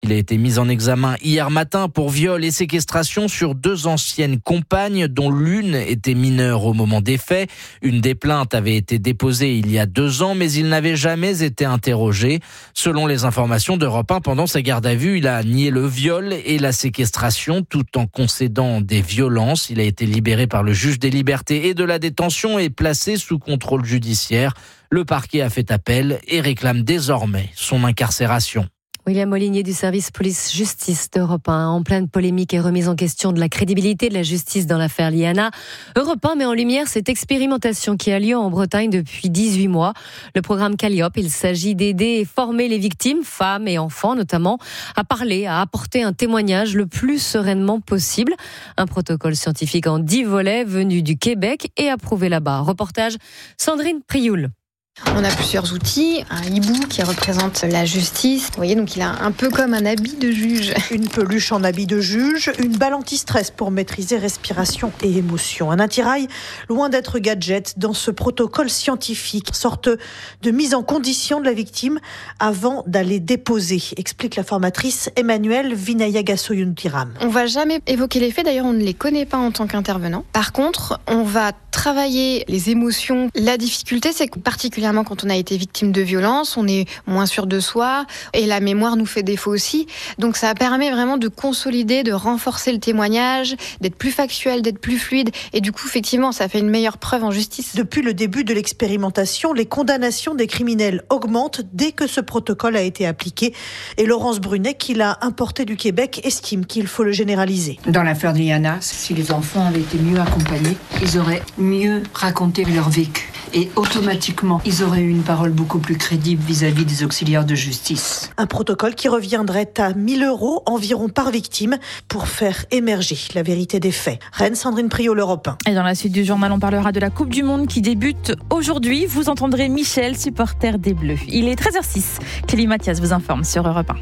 Il a été mis en examen hier matin pour viol et séquestration sur 2 anciennes compagnes dont l'une était mineure au moment des faits. Une des plaintes avait été déposée il y a 2 ans, mais il n'avait jamais été interrogé. Selon les informations d'Europe 1, pendant sa garde à vue, il a nié le viol et la séquestration tout en concédant des violences. Il a été libéré par le juge des libertés et de la détention et placé sous contrôle judiciaire. Le parquet a fait appel et réclame désormais son incarcération. William Molinier du service police-justice d'Europe 1, en pleine polémique et remise en question de la crédibilité de la justice dans l'affaire Liana. Europe 1 met en lumière cette expérimentation qui a lieu en Bretagne depuis 18 mois. Le programme Calliope, il s'agit d'aider et former les victimes, femmes et enfants notamment, à parler, à apporter un témoignage le plus sereinement possible. Un protocole scientifique en 10 volets venu du Québec et approuvé là-bas. Reportage Sandrine Prioul. On a plusieurs outils, un hibou qui représente la justice. Vous voyez, donc il a un peu comme un habit de juge. Une peluche en habit de juge, une balle anti-stress pour maîtriser respiration et émotion. Un attirail loin d'être gadget dans ce protocole scientifique, sorte de mise en condition de la victime avant d'aller déposer, explique la formatrice Emmanuelle Vinayagasoyuntiram. On va jamais évoquer les faits, d'ailleurs on ne les connaît pas en tant qu'intervenant. Par contre, on va travailler les émotions. La difficulté, c'est que particulièrement quand on a été victime de violence, on est moins sûr de soi et la mémoire nous fait défaut aussi. Donc ça permet vraiment de consolider, de renforcer le témoignage, d'être plus factuel, d'être plus fluide et du coup effectivement ça fait une meilleure preuve en justice. Depuis le début de l'expérimentation, les condamnations des criminels augmentent dès que ce protocole a été appliqué et Laurence Brunet, qui l'a importé du Québec, estime qu'il faut le généraliser. Dans l'affaire de Liana, si les enfants avaient été mieux accompagnés, ils auraient mieux raconté leur vécu. Et automatiquement, ils auraient eu une parole beaucoup plus crédible vis-à-vis des auxiliaires de justice. Un protocole qui reviendrait à 1 000 € environ par victime pour faire émerger la vérité des faits. Rennes, Sandrine Priot, l'Europe 1. Et dans la suite du journal, on parlera de la Coupe du Monde qui débute aujourd'hui. Vous entendrez Michel, supporter des Bleus. Il est 13h06. Kelly Mathias vous informe sur Europe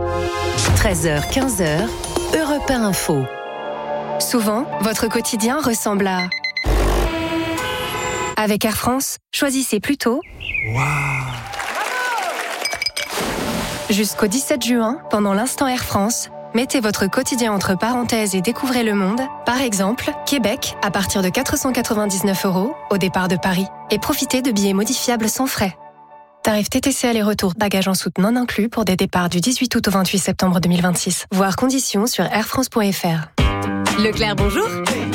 1. 13h, 15h, Europe 1 Info. Souvent, votre quotidien ressemble à... Avec Air France, choisissez plutôt jusqu'au 17 juin, pendant l'instant Air France, mettez votre quotidien entre parenthèses et découvrez le monde. Par exemple, Québec, à partir de 499 € au départ de Paris. Et profitez de billets modifiables sans frais. Tarif TTC aller-retour, bagages en soute non inclus pour des départs du 18 août au 28 septembre 2026. Voir conditions sur airfrance.fr. Leclerc, bonjour.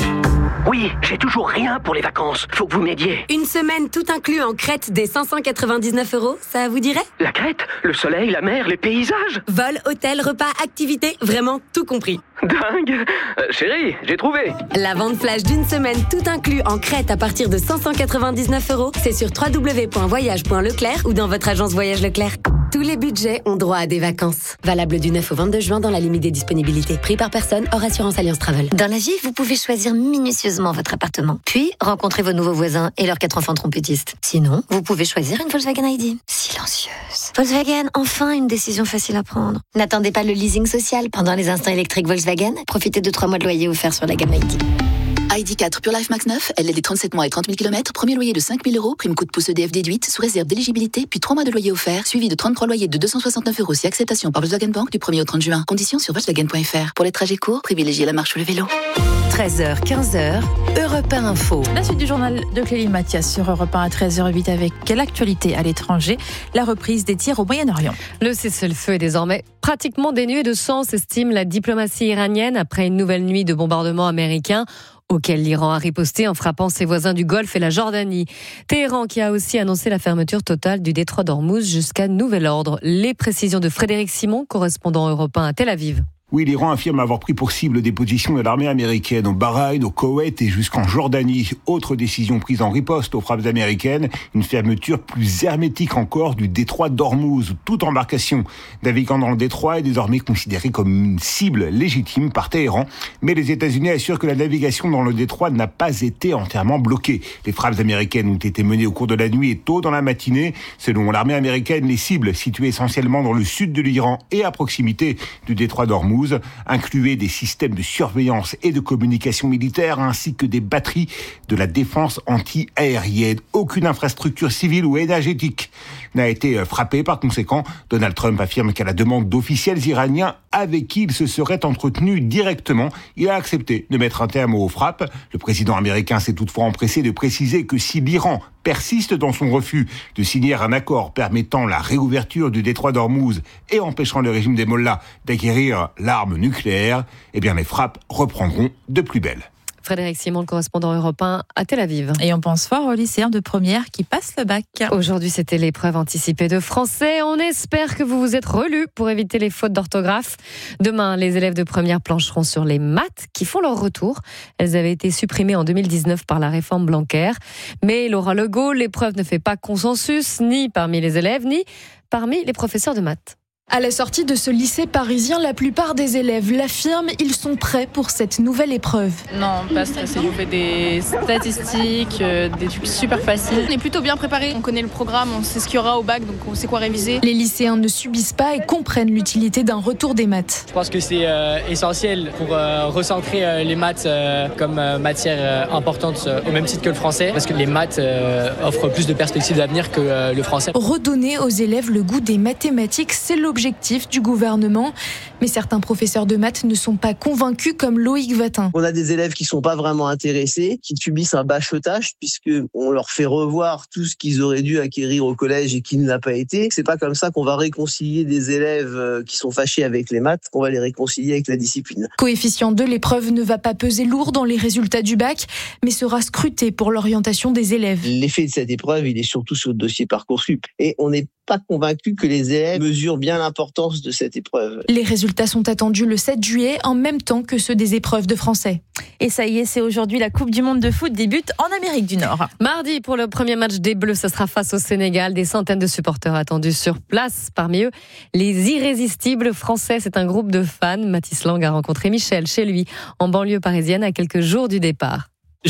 Oui, j'ai toujours rien pour les vacances. Faut que vous m'aidiez. Une semaine tout inclus en Crète dès 599 €, ça vous dirait ? La Crète, le soleil, la mer, les paysages. Vol, hôtel, repas, activités, vraiment tout compris. Dingue. Chérie, j'ai trouvé. La vente flash d'une semaine tout inclus en Crète à partir de 599 €, c'est sur www.voyage.leclerc ou dans votre agence Voyage Leclerc. Tous les budgets ont droit à des vacances. Valable du 9 au 22 juin dans la limite des disponibilités. Prix par personne, hors assurance Alliance Travel. Dans la vie, vous pouvez choisir minutieusement votre appartement. Puis, rencontrer vos nouveaux voisins et leurs 4 enfants trompettistes. Sinon, vous pouvez choisir une Volkswagen ID. Silencieuse. Volkswagen, enfin une décision facile à prendre. N'attendez pas le leasing social. Pendant les instants électriques Volkswagen, profitez de 3 mois de loyer offerts sur la gamme ID. ID4 Pure Life Max 9, LLD 37 mois et 30 000 km, premier loyer de 5 000 €, prime coup de pouce EDF déduite, sous réserve d'éligibilité, puis 3 mois de loyer offert, suivi de 33 loyers de 269 € si acceptation par Volkswagen Bank du 1er au 30 juin. Conditions sur Volkswagen.fr. Pour les trajets courts, privilégiez la marche ou le vélo. 13h, 15h, Europe 1 Info. La suite du journal de Clélie Mathias sur Europe 1 à 13h08 avec l'actualité à l'étranger, la reprise des tirs au Moyen-Orient. Le cessez-le-feu est désormais pratiquement dénué de sens, estime la diplomatie iranienne, après une nouvelle nuit de bombardements américains auquel l'Iran a riposté en frappant ses voisins du Golfe et la Jordanie. Téhéran qui a aussi annoncé la fermeture totale du détroit d'Ormuz jusqu'à nouvel ordre. Les précisions de Frédéric Simon, correspondant européen à Tel Aviv. Oui, l'Iran affirme avoir pris pour cible des positions de l'armée américaine au Bahreïn, au Koweït et jusqu'en Jordanie. Autre décision prise en riposte aux frappes américaines, une fermeture plus hermétique encore du détroit d'Ormuz. Toute embarcation naviguant dans le détroit est désormais considérée comme une cible légitime par Téhéran. Mais les États-Unis assurent que la navigation dans le détroit n'a pas été entièrement bloquée. Les frappes américaines ont été menées au cours de la nuit et tôt dans la matinée. Selon l'armée américaine, les cibles situées essentiellement dans le sud de l'Iran et à proximité du détroit d'Ormuz Hormuz incluait des systèmes de surveillance et de communication militaire ainsi que des batteries de la défense anti-aérienne. Aucune infrastructure civile ou énergétique n'a été frappée. Par conséquent, Donald Trump affirme qu'à la demande d'officiels iraniens avec qui il se serait entretenu directement, il a accepté de mettre un terme aux frappes. Le président américain s'est toutefois empressé de préciser que si l'Iran persiste dans son refus de signer un accord permettant la réouverture du détroit d'Ormuz et empêchant le régime des Mollahs d'acquérir l'arme nucléaire, eh bien les frappes reprendront de plus belle. Frédéric Simon, le correspondant Europe 1 à Tel Aviv. Et on pense fort aux lycéens de première qui passent le bac. Aujourd'hui, c'était l'épreuve anticipée de français. On espère que vous vous êtes relus pour éviter les fautes d'orthographe. Demain, les élèves de première plancheront sur les maths qui font leur retour. Elles avaient été supprimées en 2019 par la réforme Blanquer. Mais Laura Legault, l'épreuve ne fait pas consensus, ni parmi les élèves, ni parmi les professeurs de maths. À la sortie de ce lycée parisien, la plupart des élèves l'affirment, ils sont prêts pour cette nouvelle épreuve. Non, pas stressé. On fait des statistiques, des trucs super faciles. On est plutôt bien préparés, on connaît le programme, on sait ce qu'il y aura au bac, donc on sait quoi réviser. Les lycéens ne subissent pas et comprennent l'utilité d'un retour des maths. Je pense que c'est essentiel pour recentrer les maths comme matière importante au même titre que le français, parce que les maths offrent plus de perspectives d'avenir que le français. Redonner aux élèves le goût des mathématiques, c'est l'objectif du gouvernement. Mais certains professeurs de maths ne sont pas convaincus, comme Loïc Vatin. On a des élèves qui sont pas vraiment intéressés, qui subissent un bachotage puisque on leur fait revoir tout ce qu'ils auraient dû acquérir au collège et qui ne l'a pas été. C'est pas comme ça qu'on va réconcilier des élèves qui sont fâchés avec les maths, qu'on va les réconcilier avec la discipline. Coefficient 2, l'épreuve ne va pas peser lourd dans les résultats du bac, mais sera scrutée pour l'orientation des élèves. L'effet de cette épreuve, il est surtout sur le dossier Parcoursup. Et on n'est pas convaincu que les élèves mesurent bien l'importance de cette épreuve. Les résultats sont attendus le 7 juillet, en même temps que ceux des épreuves de français. Et ça y est, c'est aujourd'hui la Coupe du Monde de foot débute en Amérique du Nord. Mardi, pour le premier match des Bleus, ce sera face au Sénégal. Des centaines de supporters attendus sur place. Parmi eux, les Irrésistibles français. C'est un groupe de fans. Mathis Lang a rencontré Michel chez lui, en banlieue parisienne, à quelques jours du départ.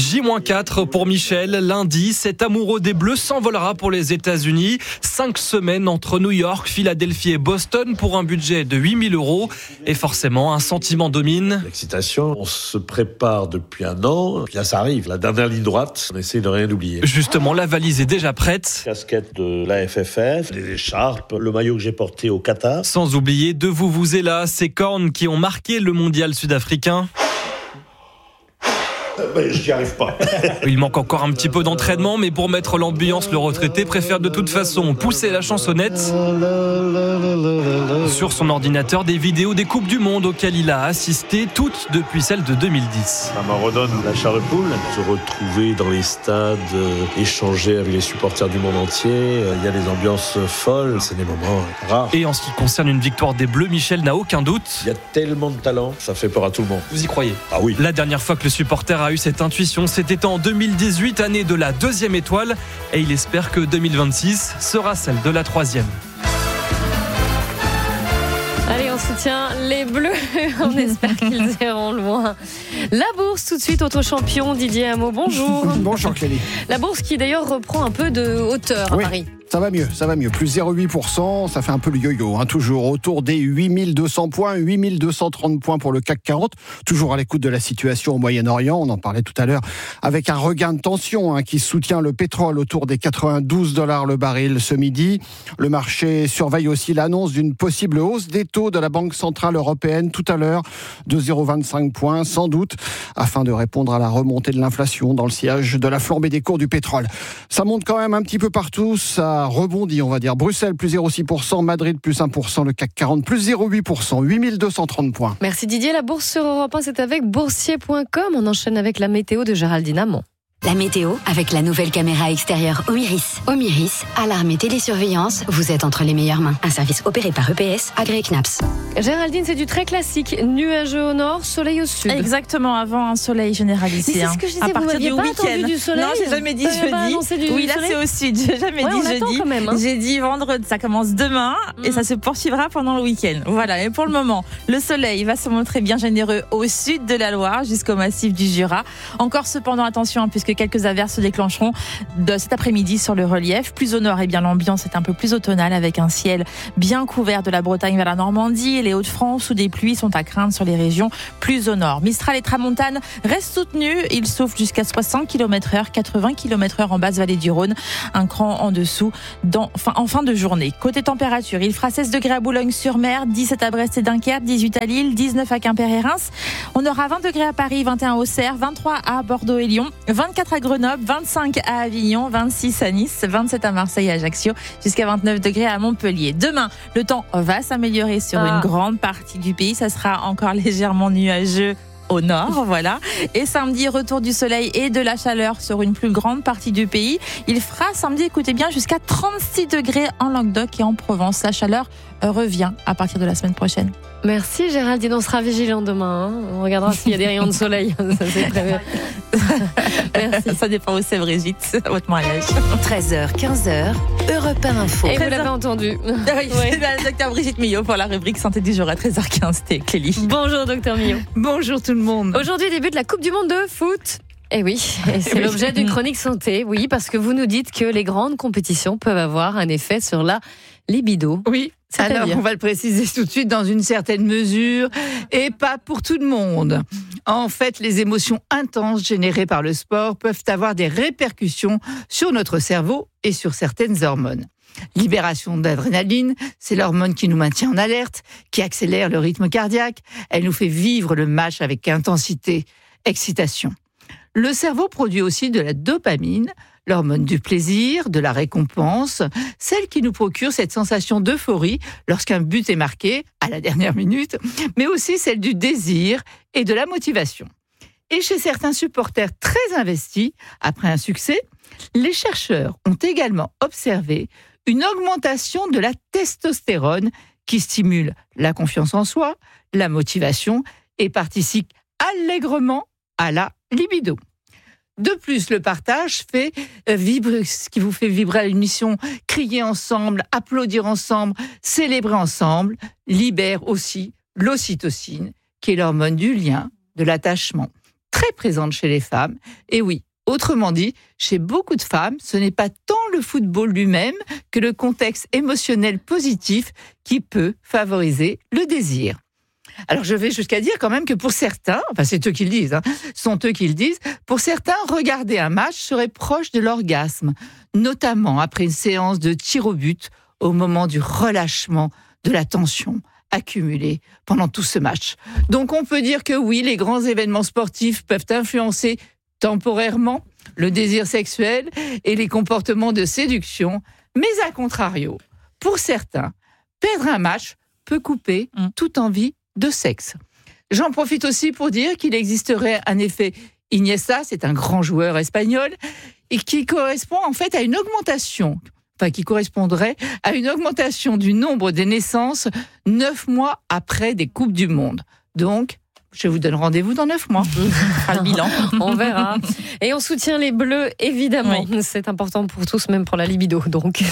J-4 pour Michel. Lundi, cet amoureux des Bleus s'envolera pour les États-Unis. 5 semaines entre New York, Philadelphie et Boston pour un budget de 8 000 €. Et forcément, un sentiment domine. L'excitation, on se prépare depuis un an. Bien, ça arrive. La dernière ligne droite, on essaie de rien oublier. Justement, la valise est déjà prête. Casquette de la FFF, des écharpes, le maillot que j'ai porté au Qatar. Sans oublier de Vuvuzela, ces cornes qui ont marqué le mondial sud-africain. J'y arrive pas. Il manque encore un petit peu d'entraînement, mais pour mettre l'ambiance, le retraité préfère de toute façon pousser la chansonnette. Sur son ordinateur, des vidéos des Coupes du Monde auxquelles il a assisté, toutes depuis celle de 2010. Ça me redonne la chair de poule. Se retrouver dans les stades, échanger avec les supporters du monde entier. Il y a des ambiances folles, c'est des moments rares. Et en ce qui concerne une victoire des Bleus, Michel n'a aucun doute. Il y a tellement de talent, ça fait peur à tout le monde. Vous y croyez? Ah oui. La dernière fois que le supporter a eu cette intuition, c'était en 2018, année de la 2e étoile, et il espère que 2026 sera celle de la 3e. Allez, on soutient les Bleus, on espère qu'ils iront loin. La bourse, tout de suite, autre champion, Didier Hameau, bonjour. Bonjour Clélie. La bourse qui d'ailleurs reprend un peu de hauteur à Paris. Ça va mieux. Plus 0,8%, ça fait un peu le yo-yo, toujours autour des 8200 points, 8230 points pour le CAC 40, toujours à l'écoute de la situation au Moyen-Orient, on en parlait tout à l'heure, avec un regain de tension qui soutient le pétrole autour des 92 $ le baril ce midi. Le marché surveille aussi l'annonce d'une possible hausse des taux de la Banque Centrale Européenne tout à l'heure, de 0,25 points, sans doute, afin de répondre à la remontée de l'inflation dans le sillage de la flambée des cours du pétrole. Ça monte quand même un petit peu partout, ça rebondit, on va dire. Bruxelles, plus 0,6%, Madrid, plus 1%, le CAC 40, plus 0,8%, 8230 points. Merci Didier. La bourse sur Europe 1, c'est avec boursier.com. On enchaîne avec la météo de Géraldine Amont. La météo avec la nouvelle caméra extérieure Omiris. Omiris, alarme et télésurveillance, vous êtes entre les meilleures mains. Un service opéré par EPS, agréé CNAPS. Géraldine, c'est du très classique. Nuageux au nord, soleil au sud. Exactement, avant un soleil généralisé. Mais c'est ce que je disais, vous m'aviez pas attendu du soleil. Non, j'ai jamais dit jeudi. Oui, là c'est au sud, j'ai jamais dit jeudi. Quand même, J'ai dit vendredi, ça commence demain et ça se poursuivra pendant le week-end. Voilà, et pour le moment, le soleil va se montrer bien généreux au sud de la Loire jusqu'au massif du Jura. Encore cependant, attention, puisque puisque quelques averses se déclencheront de cet après-midi sur le relief. Plus au nord, l'ambiance est un peu plus automnale avec un ciel bien couvert de la Bretagne vers la Normandie et les Hauts-de-France où des pluies sont à craindre sur les régions plus au nord. Mistral et tramontane restent soutenus. Il souffle jusqu'à 60 km/h, 80 km/h en basse vallée du Rhône. Un cran en dessous en fin de journée. Côté température, il fera 16 degrés à Boulogne-sur-Mer, 17 à Brest et Dunkerque, 18 à Lille, 19 à Quimper et Reims. On aura 20 degrés à Paris, 21 à Auxerre, 23 à Bordeaux et Lyon, 24 à Grenoble, 25 à Avignon, 26 à Nice, 27 à Marseille et Ajaccio, jusqu'à 29 degrés à Montpellier. Demain, le temps va s'améliorer sur une grande partie du pays. Ça sera encore légèrement nuageux au nord, voilà. Et samedi, retour du soleil et de la chaleur sur une plus grande partie du pays. Il fera samedi, écoutez bien, jusqu'à 36 degrés en Languedoc et en Provence. La chaleur revient à partir de la semaine prochaine. Merci Géraldine, on sera vigilant demain. On regardera s'il y a des rayons de soleil. Ça, c'est prévu. Merci. Ça dépend où c'est Brigitte, votre mariage. 13h, 15h, Europe 1 Info. Et vous l'avez entendu. Oui. C'est la docteur Brigitte Millot pour la rubrique Santé du jour à 13h15. C'était Clélie. Bonjour docteur Millot. Bonjour tout le monde. Aujourd'hui, début de la Coupe du Monde de foot. Eh oui, et c'est l'objet d'une chronique santé. Oui, parce que vous nous dites que les grandes compétitions peuvent avoir un effet sur la libido. Oui. Alors, on va le préciser tout de suite dans une certaine mesure et pas pour tout le monde. En fait, les émotions intenses générées par le sport peuvent avoir des répercussions sur notre cerveau et sur certaines hormones. Libération d'adrénaline, c'est l'hormone qui nous maintient en alerte, qui accélère le rythme cardiaque. Elle nous fait vivre le match avec intensité, excitation. Le cerveau produit aussi de la dopamine, l'hormone du plaisir, de la récompense, celle qui nous procure cette sensation d'euphorie lorsqu'un but est marqué à la dernière minute, mais aussi celle du désir et de la motivation. Et chez certains supporters très investis, après un succès, les chercheurs ont également observé une augmentation de la testostérone qui stimule la confiance en soi, la motivation et participe allègrement à la libido. De plus, le partage fait vibrer, ce qui vous fait vibrer à l'unisson, crier ensemble, applaudir ensemble, célébrer ensemble, libère aussi l'ocytocine, qui est l'hormone du lien, de l'attachement, très présente chez les femmes. Et oui, autrement dit, chez beaucoup de femmes, ce n'est pas tant le football lui-même que le contexte émotionnel positif qui peut favoriser le désir. Alors je vais jusqu'à dire quand même que pour certains, enfin c'est eux qui le disent, sont eux qui le disent, pour certains, regarder un match serait proche de l'orgasme, notamment après une séance de tir au but au moment du relâchement de la tension accumulée pendant tout ce match. Donc on peut dire que oui, les grands événements sportifs peuvent influencer temporairement le désir sexuel et les comportements de séduction, mais à contrario, pour certains, perdre un match peut couper toute envie de sexe. J'en profite aussi pour dire qu'il existerait un effet Iniesta, c'est un grand joueur espagnol, et qui correspond en fait à une augmentation, qui correspondrait à une augmentation du nombre des naissances 9 mois après des Coupes du Monde. Donc, je vous donne rendez-vous dans 9 mois. On fera le bilan. On verra. Et on soutient les Bleus, évidemment. Oui. C'est important pour tous, même pour la libido. Donc,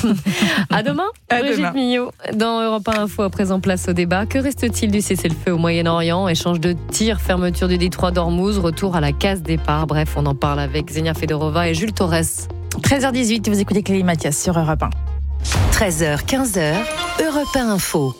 à demain. Brigitte Millot, dans Europe 1 Info, à présent place au débat. Que reste-t-il du cessez-le-feu au Moyen-Orient? Échange de tirs, fermeture du détroit d'Ormuz, retour à la case départ. Bref, on en parle avec Zenia Fedorova et Jules Torres. 13h18, vous écoutez Clélie Mathias sur Europe 1. 13h, 15h, Europe 1 Info.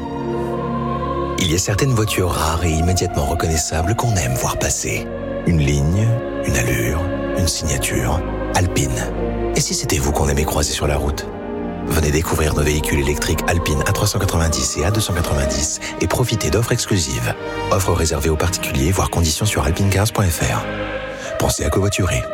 Il y a certaines voitures rares et immédiatement reconnaissables qu'on aime voir passer. Une ligne, une allure, une signature. Alpine. Et si c'était vous qu'on aimait croiser sur la route? Venez découvrir nos véhicules électriques Alpine A390 et A290 et profitez d'offres exclusives. Offres réservées aux particuliers, voire conditions sur alpinecars.fr. Pensez à covoiturer.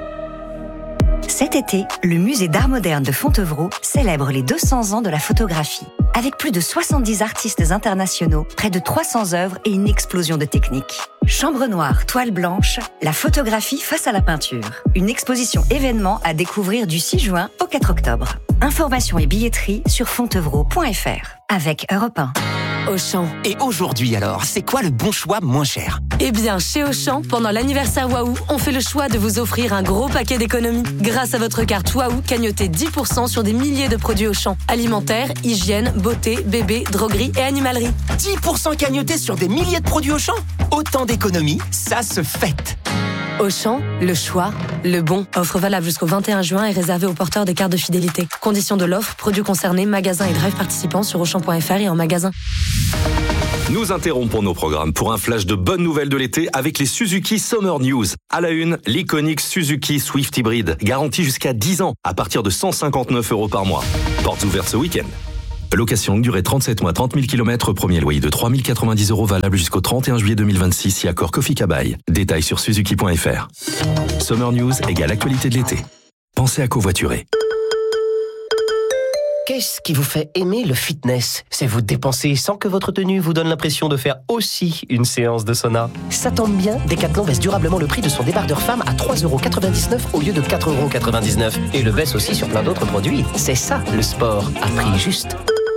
Cet été, le musée d'art moderne de Fontevraud célèbre les 200 ans de la photographie. Avec plus de 70 artistes internationaux, près de 300 œuvres et une explosion de techniques. Chambre noire, toile blanche, la photographie face à la peinture. Une exposition événement à découvrir du 6 juin au 4 octobre. Informations et billetterie sur fontevraud.fr. Avec Europe 1. Auchan. Et aujourd'hui alors, c'est quoi le bon choix moins cher? Eh bien, chez Auchan, pendant l'anniversaire Waouh, on fait le choix de vous offrir un gros paquet d'économies. Grâce à votre carte Waouh, cagnotez 10% sur des milliers de produits Auchan. Alimentaire, hygiène, beauté, bébé, droguerie et animalerie. 10% cagnotés sur des milliers de produits Auchan? Autant d'économies, ça se fête. Auchan, le choix, le bon. Offre valable jusqu'au 21 juin et réservée aux porteurs des cartes de fidélité. Conditions de l'offre, produits concernés, magasins et drive participants sur Auchan.fr et en magasin. Nous interrompons nos programmes pour un flash de bonnes nouvelles de l'été avec les Suzuki Summer News. À la une, l'iconique Suzuki Swift Hybrid, garantie jusqu'à 10 ans à partir de 159 € par mois. Portes ouvertes ce week-end. Location longue durée 37 mois, 30 000 km, premier loyer de 3 090 € valable jusqu'au 31 juillet 2026 si accord Kofi Kabaï. Détails sur suzuki.fr. Summer News égale actualité de l'été. Pensez à covoiturer. Qu'est-ce qui vous fait aimer le fitness ? C'est vous dépenser sans que votre tenue vous donne l'impression de faire aussi une séance de sauna. Ça tombe bien, Decathlon baisse durablement le prix de son débardeur femme à 3,99 € au lieu de 4,99 € et le baisse aussi sur plein d'autres produits. C'est ça le sport, à prix juste.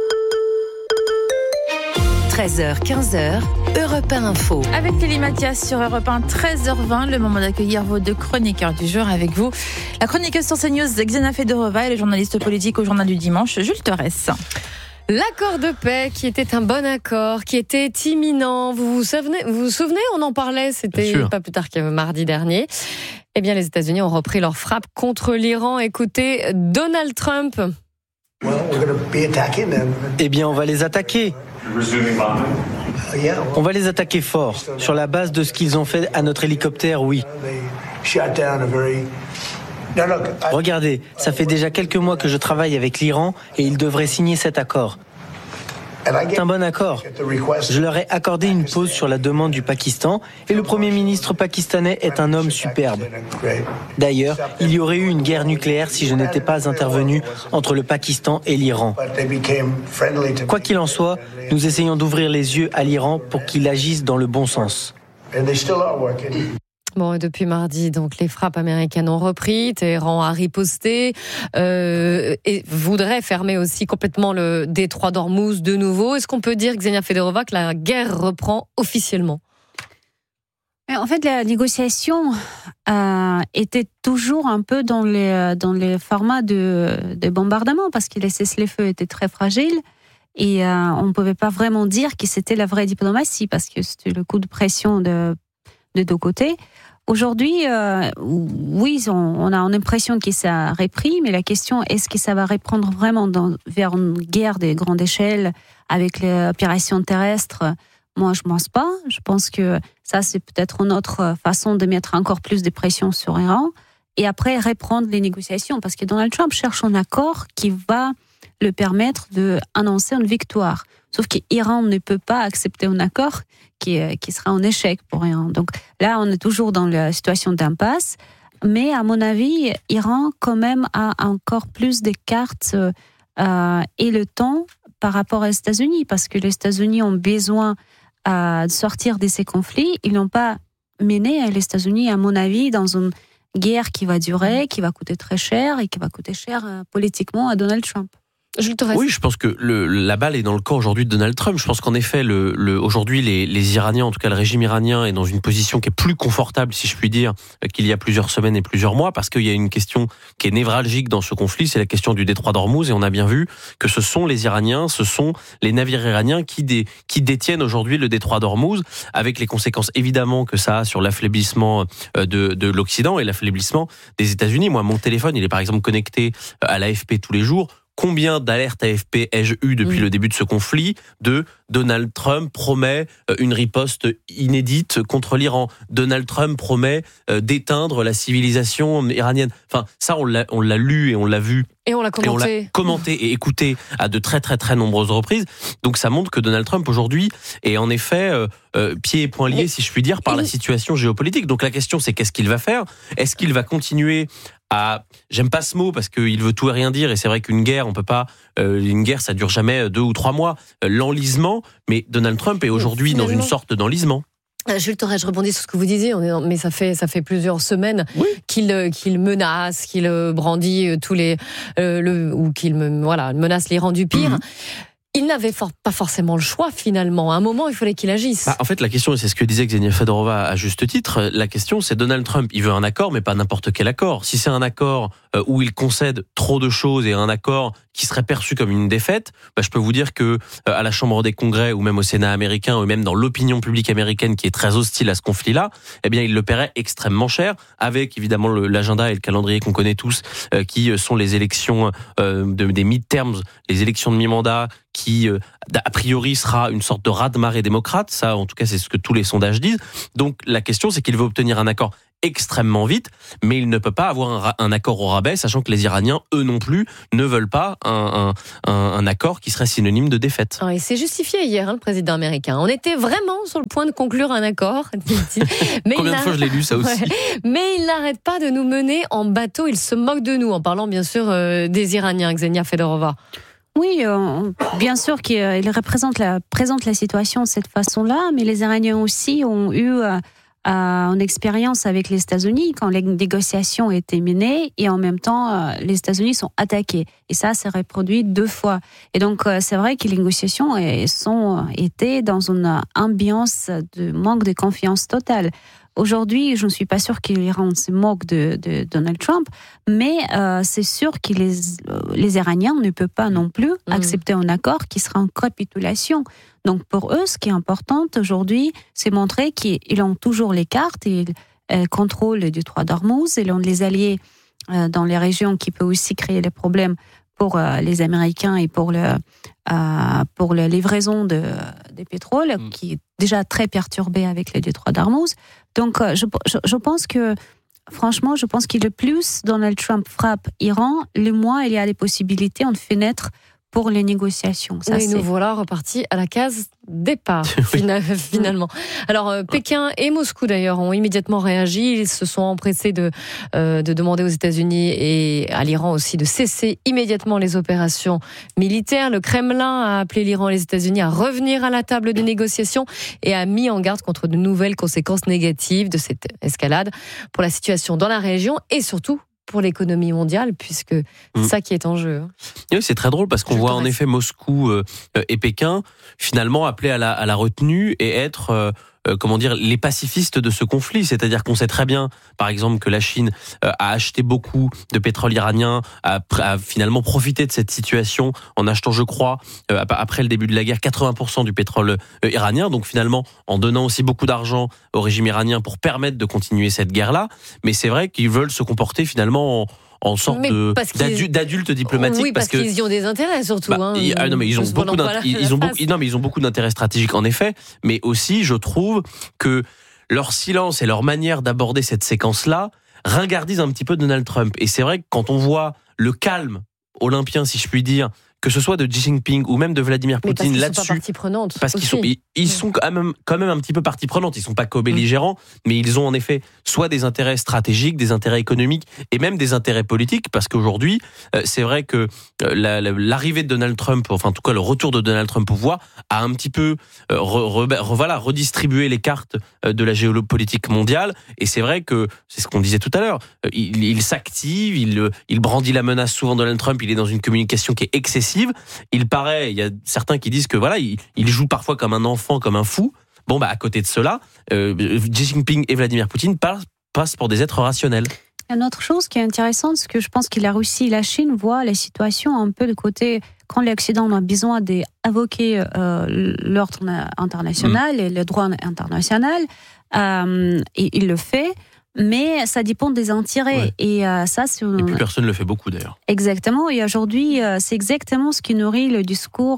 13h, 15h, Europe 1 Info. Avec Kelly Mathias sur Europe 1, 13h20, le moment d'accueillir vos deux chroniqueurs du jour avec vous. La chroniqueuse sur CNews, Xenia Fedorova, et le journaliste politique au Journal du Dimanche, Jules Torres. L'accord de paix qui était un bon accord, qui était imminent. Vous vous souvenez, on en parlait, c'était pas plus tard que mardi dernier. Eh bien, les États-Unis ont repris leur frappe contre l'Iran. Écoutez, Donald Trump. Eh bien, on va les attaquer. On va les attaquer fort, sur la base de ce qu'ils ont fait à notre hélicoptère, oui. Regardez, ça fait déjà quelques mois que je travaille avec l'Iran et ils devraient signer cet accord. C'est un bon accord. Je leur ai accordé une pause sur la demande du Pakistan et le Premier ministre pakistanais est un homme superbe. D'ailleurs, il y aurait eu une guerre nucléaire si je n'étais pas intervenu entre le Pakistan et l'Iran. Quoi qu'il en soit, nous essayons d'ouvrir les yeux à l'Iran pour qu'il agisse dans le bon sens. Bon, et depuis mardi, donc les frappes américaines ont repris. Téhéran a riposté et voudrait fermer aussi complètement le détroit d'Ormuz de nouveau. Est-ce qu'on peut dire, Xenia Fedorova, que la guerre reprend officiellement ? En fait, la négociation était toujours un peu dans les formats de bombardement parce que les cessez-le-feu étaient très fragiles et on ne pouvait pas vraiment dire que c'était la vraie diplomatie parce que c'était le coup de pression de deux côtés. Aujourd'hui, oui, on a l'impression que ça a repris, mais la question, est-ce que ça va reprendre vraiment vers une guerre de grande échelle avec les opérations terrestres ? Moi, je ne pense pas. Je pense que ça, c'est peut-être une autre façon de mettre encore plus de pression sur l'Iran et après reprendre les négociations, parce que Donald Trump cherche un accord qui va le permettre d'annoncer une victoire. Sauf que l'Iran ne peut pas accepter un accord qui sera un échec pour l'Iran. Donc là, on est toujours dans la situation d'impasse. Mais à mon avis, l'Iran quand même a encore plus de cartes et le temps par rapport aux États-Unis, parce que les États-Unis ont besoin de sortir de ces conflits. Ils n'ont pas mené les États-Unis, à mon avis, dans une guerre qui va durer, qui va coûter très cher et qui va coûter cher politiquement à Donald Trump. Oui, je pense que la balle est dans le camp aujourd'hui de Donald Trump. Je pense qu'en effet, aujourd'hui, les Iraniens, en tout cas le régime iranien, est dans une position qui est plus confortable, si je puis dire, qu'il y a plusieurs semaines et plusieurs mois, parce qu'il y a une question qui est névralgique dans ce conflit, c'est la question du détroit d'Ormuz, et on a bien vu que ce sont les Iraniens, ce sont les navires iraniens qui détiennent aujourd'hui le détroit d'Ormuz, avec les conséquences évidemment que ça a sur l'affaiblissement de l'Occident et l'affaiblissement des États-Unis. Moi, mon téléphone, il est par exemple connecté à l'AFP tous les jours. Combien d'alertes AFP ai-je eu depuis le début de ce conflit de Donald Trump promet une riposte inédite contre l'Iran. Donald Trump promet d'éteindre la civilisation iranienne. Enfin, ça, on l'a lu et on l'a vu. Et on l'a commenté. Et on l'a commenté et écouté à de très très très nombreuses reprises. Donc ça montre que Donald Trump aujourd'hui est en effet pieds et poings liés, si je puis dire, par la situation géopolitique. Donc la question, c'est qu'est-ce qu'il va faire ? Est-ce qu'il va continuer j'aime pas ce mot parce qu'il veut tout et rien dire, et c'est vrai qu'une guerre, on peut pas, une guerre ça dure jamais 2 ou 3 mois, l'enlisement, mais Donald Trump est aujourd'hui dans une sorte d'enlisement. Jules Torres, je rebondis sur ce que vous disiez, mais ça fait plusieurs semaines qu'il menace, qu'il brandit menace l'Iran du pire. Il n'avait pas forcément le choix finalement. À un moment, il fallait qu'il agisse. En fait, la question, et c'est ce que disait Xenia Fedorova à juste titre, la question c'est Donald Trump, il veut un accord, mais pas n'importe quel accord. Si c'est un accord où il concède trop de choses et un accord qui serait perçue comme une défaite, je peux vous dire que à la Chambre des Congrès ou même au Sénat américain ou même dans l'opinion publique américaine qui est très hostile à ce conflit-là, eh bien, il le paierait extrêmement cher, avec évidemment l'agenda et le calendrier qu'on connaît tous, qui sont les élections des mid-terms, les élections de mi-mandat, qui a priori sera une sorte de raz-de-marée démocrate. Ça, en tout cas, c'est ce que tous les sondages disent. Donc, la question, c'est qu'il veut obtenir un accord extrêmement vite, mais il ne peut pas avoir un accord au rabais, sachant que les Iraniens, eux non plus, ne veulent pas un accord qui serait synonyme de défaite. Il s'est justifié hier, le président américain. On était vraiment sur le point de conclure un accord. Mais combien de fois je l'ai lu, ça aussi. Mais il n'arrête pas de nous mener en bateau. Il se moque de nous, en parlant bien sûr des Iraniens, Ksenia Fedorova. Oui, bien sûr qu'il présente la situation de cette façon-là, mais les Iraniens aussi ont eu une expérience avec les États-Unis quand les négociations étaient menées et en même temps les États-Unis sont attaqués. Et ça s'est reproduit 2 fois. Et donc c'est vrai que les négociations étaient dans une ambiance de manque de confiance totale. Aujourd'hui, je ne suis pas sûre que l'Iran se moque de Donald Trump, mais c'est sûr que les Iraniens ne peuvent pas non plus accepter un accord qui sera une capitulation. Donc pour eux, ce qui est important aujourd'hui, c'est montrer qu'ils ont toujours les cartes, ils contrôlent le détroit d'Ormuz, ils ont les alliés dans les régions qui peuvent aussi créer des problèmes pour les Américains et pour la livraison des pétroles, qui est déjà très perturbée avec le détroit d'Ormuz. Donc, je pense que, franchement, que le plus Donald Trump frappe Iran, le moins il y a des possibilités, une fenêtre pour les négociations. Ça, nous voilà repartis à la case départ, finalement. Alors, Pékin et Moscou, d'ailleurs, ont immédiatement réagi. Ils se sont empressés de demander aux États-Unis et à l'Iran aussi de cesser immédiatement les opérations militaires. Le Kremlin a appelé l'Iran et les États-Unis à revenir à la table des négociations et a mis en garde contre de nouvelles conséquences négatives de cette escalade pour la situation dans la région et surtout pour l'économie mondiale, puisque c'est ça qui est en jeu. Oui, c'est très drôle parce qu'on voit en effet Moscou et Pékin finalement appeler à la retenue et être les pacifistes de ce conflit. C'est-à-dire qu'on sait très bien, par exemple, que la Chine a acheté beaucoup de pétrole iranien, a finalement profité de cette situation en achetant, je crois, après le début de la guerre, 80% du pétrole iranien. Donc finalement, en donnant aussi beaucoup d'argent au régime iranien pour permettre de continuer cette guerre-là. Mais c'est vrai qu'ils veulent se comporter finalement en sorte d'adultes diplomatiques. Oui, parce qu'ils y ont des intérêts surtout. Ils ont beaucoup d'intérêts stratégiques en effet, mais aussi je trouve que leur silence et leur manière d'aborder cette séquence-là ringardisent un petit peu Donald Trump. Et c'est vrai que quand on voit le calme olympien, si je puis dire, que ce soit de Xi Jinping ou même de Vladimir Poutine là-dessus, parce qu'ils sont quand même un petit peu partie prenante. Ils sont pas co-belligérants, mais ils ont en effet soit des intérêts stratégiques, des intérêts économiques et même des intérêts politiques. Parce qu'aujourd'hui, c'est vrai que l'arrivée de Donald Trump, enfin en tout cas le retour de Donald Trump au pouvoir, a un petit peu redistribué les cartes de la géopolitique mondiale. Et c'est vrai que c'est ce qu'on disait tout à l'heure. Il s'active, il brandit la menace souvent. Donald Trump, il est dans une communication qui est excessive. Il y a certains qui disent que il joue parfois comme un enfant, comme un fou. Bon, à côté de cela, Xi Jinping et Vladimir Poutine passent pour des êtres rationnels. Une autre chose qui est intéressante, c'est que je pense que la Russie et la Chine voient la situation un peu de côté quand l'Occident a besoin d'évoquer l'ordre international et le droit international, et il le fait. Mais ça dépend des intérêts. Ouais. Et puis personne ne le fait beaucoup d'ailleurs. Exactement. Et aujourd'hui, c'est exactement ce qui nourrit le discours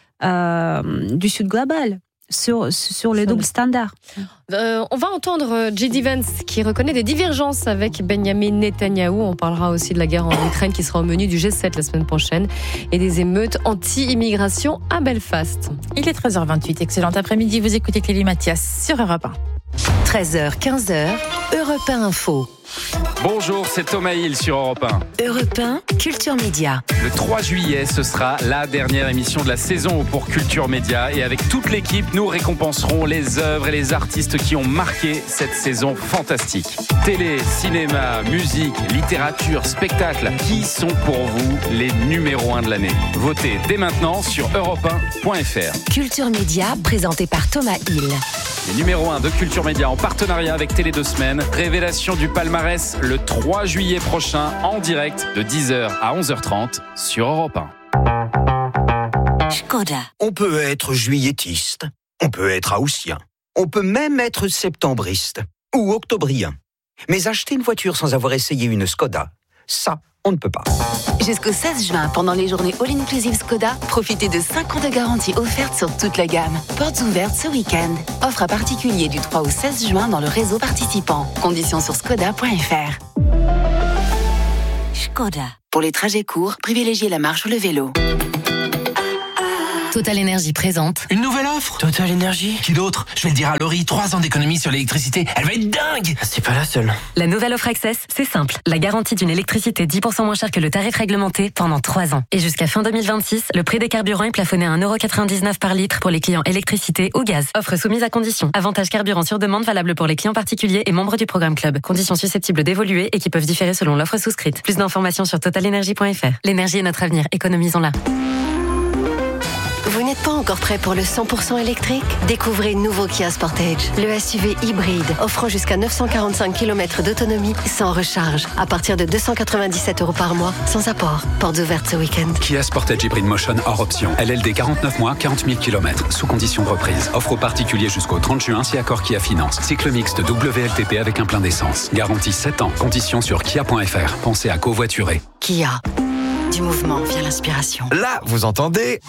du Sud global sur le double standard. On va entendre J.D. Vance qui reconnaît des divergences avec Benjamin Netanyahou. On parlera aussi de la guerre en Ukraine qui sera au menu du G7 la semaine prochaine et des émeutes anti-immigration à Belfast. Il est 13h28. Excellent après-midi. Vous écoutez Clélie Mathias sur Europe 1. 13h, 15h, Europe 1 Info. Bonjour, c'est Thomas Hill sur Europe 1. Europe 1, Culture Média. Le 3 juillet, ce sera la dernière émission de la saison pour Culture Média. Et avec toute l'équipe, nous récompenserons les œuvres et les artistes qui ont marqué cette saison fantastique. Télé, cinéma, musique, littérature, spectacle. Qui sont pour vous les numéros 1 de l'année? Votez dès maintenant sur europe1.fr. Culture Média, présenté par Thomas Hill. Les numéros 1 de Culture Média en partenariat avec Télé 2 Semaines. Révélation du palmarès le 3 juillet prochain en direct de 10h à 11h30 sur Europe 1. Škoda. On peut être juilletiste, on peut être haussien, on peut même être septembriste ou octobrien. Mais acheter une voiture sans avoir essayé une Škoda, ça, on ne peut pas. Jusqu'au 16 juin, pendant les journées All-Inclusive Škoda, profitez de 5 ans de garantie offerte sur toute la gamme. Portes ouvertes ce week-end. Offre à particulier du 3 au 16 juin dans le réseau participant. Conditions sur škoda.fr. Škoda. Pour les trajets courts, privilégiez la marche ou le vélo. Total Énergie présente. Une nouvelle offre Total Énergie. Qui d'autre? Je vais le dire à Laurie, 3 ans d'économie sur l'électricité. Elle va être dingue. C'est pas la seule. La nouvelle offre Access, c'est simple. La garantie d'une électricité 10% moins chère que le tarif réglementé pendant 3 ans. Et jusqu'à fin 2026, le prix des carburants est plafonné à 1,99€ par litre pour les clients électricité ou gaz. Offre soumise à conditions. Avantage carburant sur demande valable pour les clients particuliers et membres du programme Club. Conditions susceptibles d'évoluer et qui peuvent différer selon l'offre souscrite. Plus d'informations sur totalenergie.fr. L'énergie est notre avenir. Économisons-la. Vous n'êtes pas encore prêt pour le 100% électrique? Découvrez nouveau Kia Sportage, le SUV hybride offrant jusqu'à 945 km d'autonomie sans recharge, à partir de 297€ par mois, sans apport. Portes ouvertes ce week-end. Kia Sportage Hybrid Motion hors option. LLD 49 mois, 40 000 km, sous condition de reprise. Offre aux particuliers jusqu'au 30 juin si accord Kia Finance. Cycle mixte WLTP avec un plein d'essence. Garantie 7 ans. Conditions sur kia.fr. Pensez à covoiturer. Kia. Du mouvement via l'inspiration. Là, vous entendez?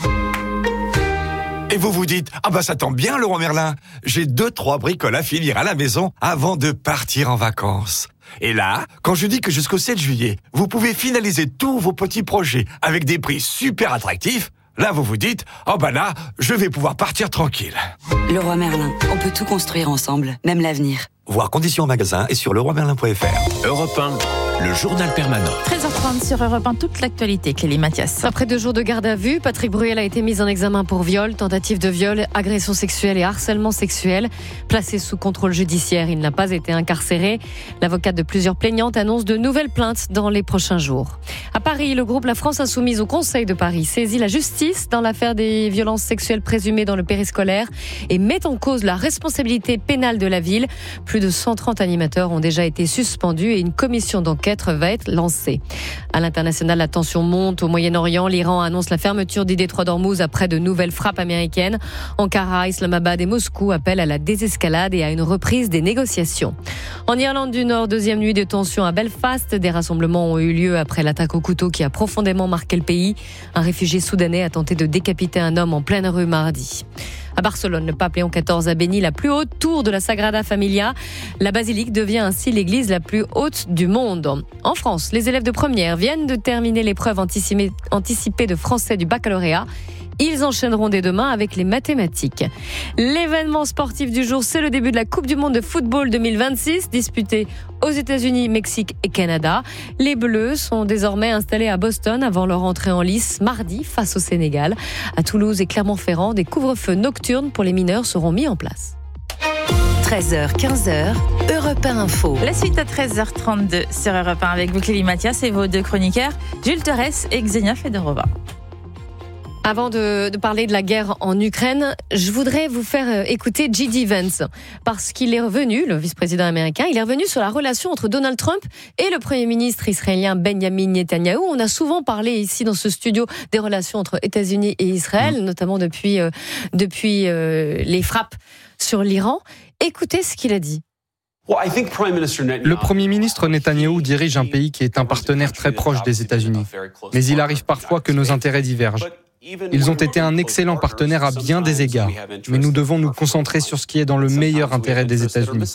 Et vous vous dites, ah bah ça tombe bien Leroy Merlin, j'ai 2-3 bricoles à finir à la maison avant de partir en vacances. Et là, quand je dis que jusqu'au 7 juillet, vous pouvez finaliser tous vos petits projets avec des prix super attractifs, là vous vous dites, oh bah là, je vais pouvoir partir tranquille. Leroy Merlin, on peut tout construire ensemble, même l'avenir. Voir conditions en magasin et sur leroymerlin.fr. Europe 1, le journal permanent. 13h30 sur Europe 1, toute l'actualité, Clélie Mathias. Après 2 jours de garde à vue, Patrick Bruel a été mis en examen pour viol, tentative de viol, agression sexuelle et harcèlement sexuel. Placé sous contrôle judiciaire, il n'a pas été incarcéré. L'avocate de plusieurs plaignantes annonce de nouvelles plaintes dans les prochains jours. À Paris, le groupe La France Insoumise au Conseil de Paris saisit la justice dans l'affaire des violences sexuelles présumées dans le périscolaire et met en cause la responsabilité pénale de la ville. Plus de 130 animateurs ont déjà été suspendus et une commission d'enquête va être lancée. À l'international, la tension monte au Moyen-Orient. L'Iran annonce la fermeture des détroits d'Ormuz après de nouvelles frappes américaines. Ankara, Islamabad et Moscou appellent à la désescalade et à une reprise des négociations. En Irlande du Nord, 2e nuit de tension à Belfast. Des rassemblements ont eu lieu après l'attaque au couteau qui a profondément marqué le pays. Un réfugié soudanais a tenté de décapiter un homme en pleine rue mardi. À Barcelone, le pape Léon XIV a béni la plus haute tour de la Sagrada Familia. La basilique devient ainsi l'église la plus haute du monde. En France, les élèves de première viennent de terminer l'épreuve anticipée de français du baccalauréat. Ils enchaîneront dès demain avec les mathématiques. L'événement sportif du jour, c'est le début de la Coupe du Monde de football 2026, disputée aux États-Unis, Mexique et Canada. Les Bleus sont désormais installés à Boston avant leur entrée en lice mardi face au Sénégal. À Toulouse et Clermont-Ferrand, des couvre-feux nocturnes pour les mineurs seront mis en place. 13h, 15h, Europe 1 Info. La suite à 13h32 sur Europe 1 avec vous, Clélie Mathias, et vos 2 chroniqueurs, Jules Torres et Xenia Fedorova. Avant de parler de la guerre en Ukraine, je voudrais vous faire écouter J.D. Vance, parce qu'il est revenu, le vice-président américain, il est revenu sur la relation entre Donald Trump et le Premier ministre israélien Benjamin Netanyahou. On a souvent parlé ici dans ce studio des relations entre États-Unis et Israël, notamment depuis les frappes sur l'Iran. Écoutez ce qu'il a dit. Le Premier ministre Netanyahou dirige un pays qui est un partenaire très proche des États-Unis. Mais il arrive parfois que nos intérêts divergent. Ils ont été un excellent partenaire à bien des égards, mais nous devons nous concentrer sur ce qui est dans le meilleur intérêt des États-Unis.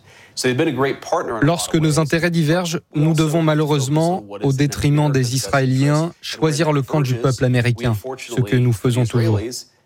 Lorsque nos intérêts divergent, nous devons malheureusement, au détriment des Israéliens, choisir le camp du peuple américain, ce que nous faisons toujours.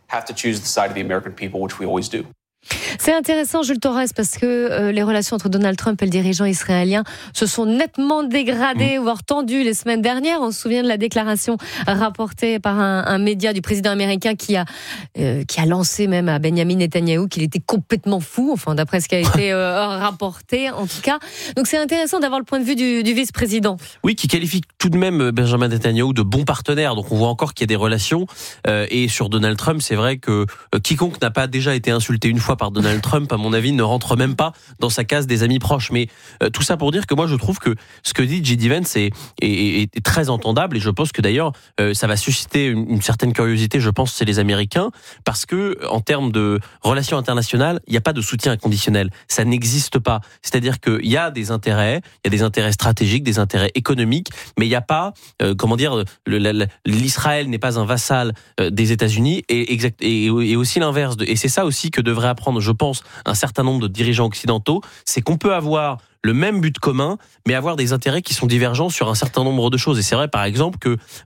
C'est intéressant, Jules Torres, parce que les relations entre Donald Trump et le dirigeant israélien se sont nettement dégradées, voire tendues les semaines dernières. On se souvient de la déclaration rapportée par un média du président américain qui a lancé même à Benjamin Netanyahou qu'il était complètement fou, enfin d'après ce qui a été rapporté en tout cas. Donc c'est intéressant d'avoir le point de vue du vice-président. Oui, qui qualifie tout de même Benjamin Netanyahou de bon partenaire. Donc on voit encore qu'il y a des relations. Et sur Donald Trump, c'est vrai que quiconque n'a pas déjà été insulté une fois fois par Donald Trump, à mon avis, ne rentre même pas dans sa case des amis proches. Mais tout ça pour dire que moi, je trouve que ce que dit J.D. Vance est très entendable, et je pense que d'ailleurs, ça va susciter une certaine curiosité, je pense, chez les Américains, parce que en termes de relations internationales, il n'y a pas de soutien inconditionnel. Ça n'existe pas. C'est-à-dire qu'il y a des intérêts, stratégiques, des intérêts économiques, mais il n'y a pas, l'Israël n'est pas un vassal des États-Unis, et aussi l'inverse. Et c'est ça aussi que devraient apprendre, je pense, un certain nombre de dirigeants occidentaux, c'est qu'on peut avoir le même but commun, mais avoir des intérêts qui sont divergents sur un certain nombre de choses. Et c'est vrai, par exemple,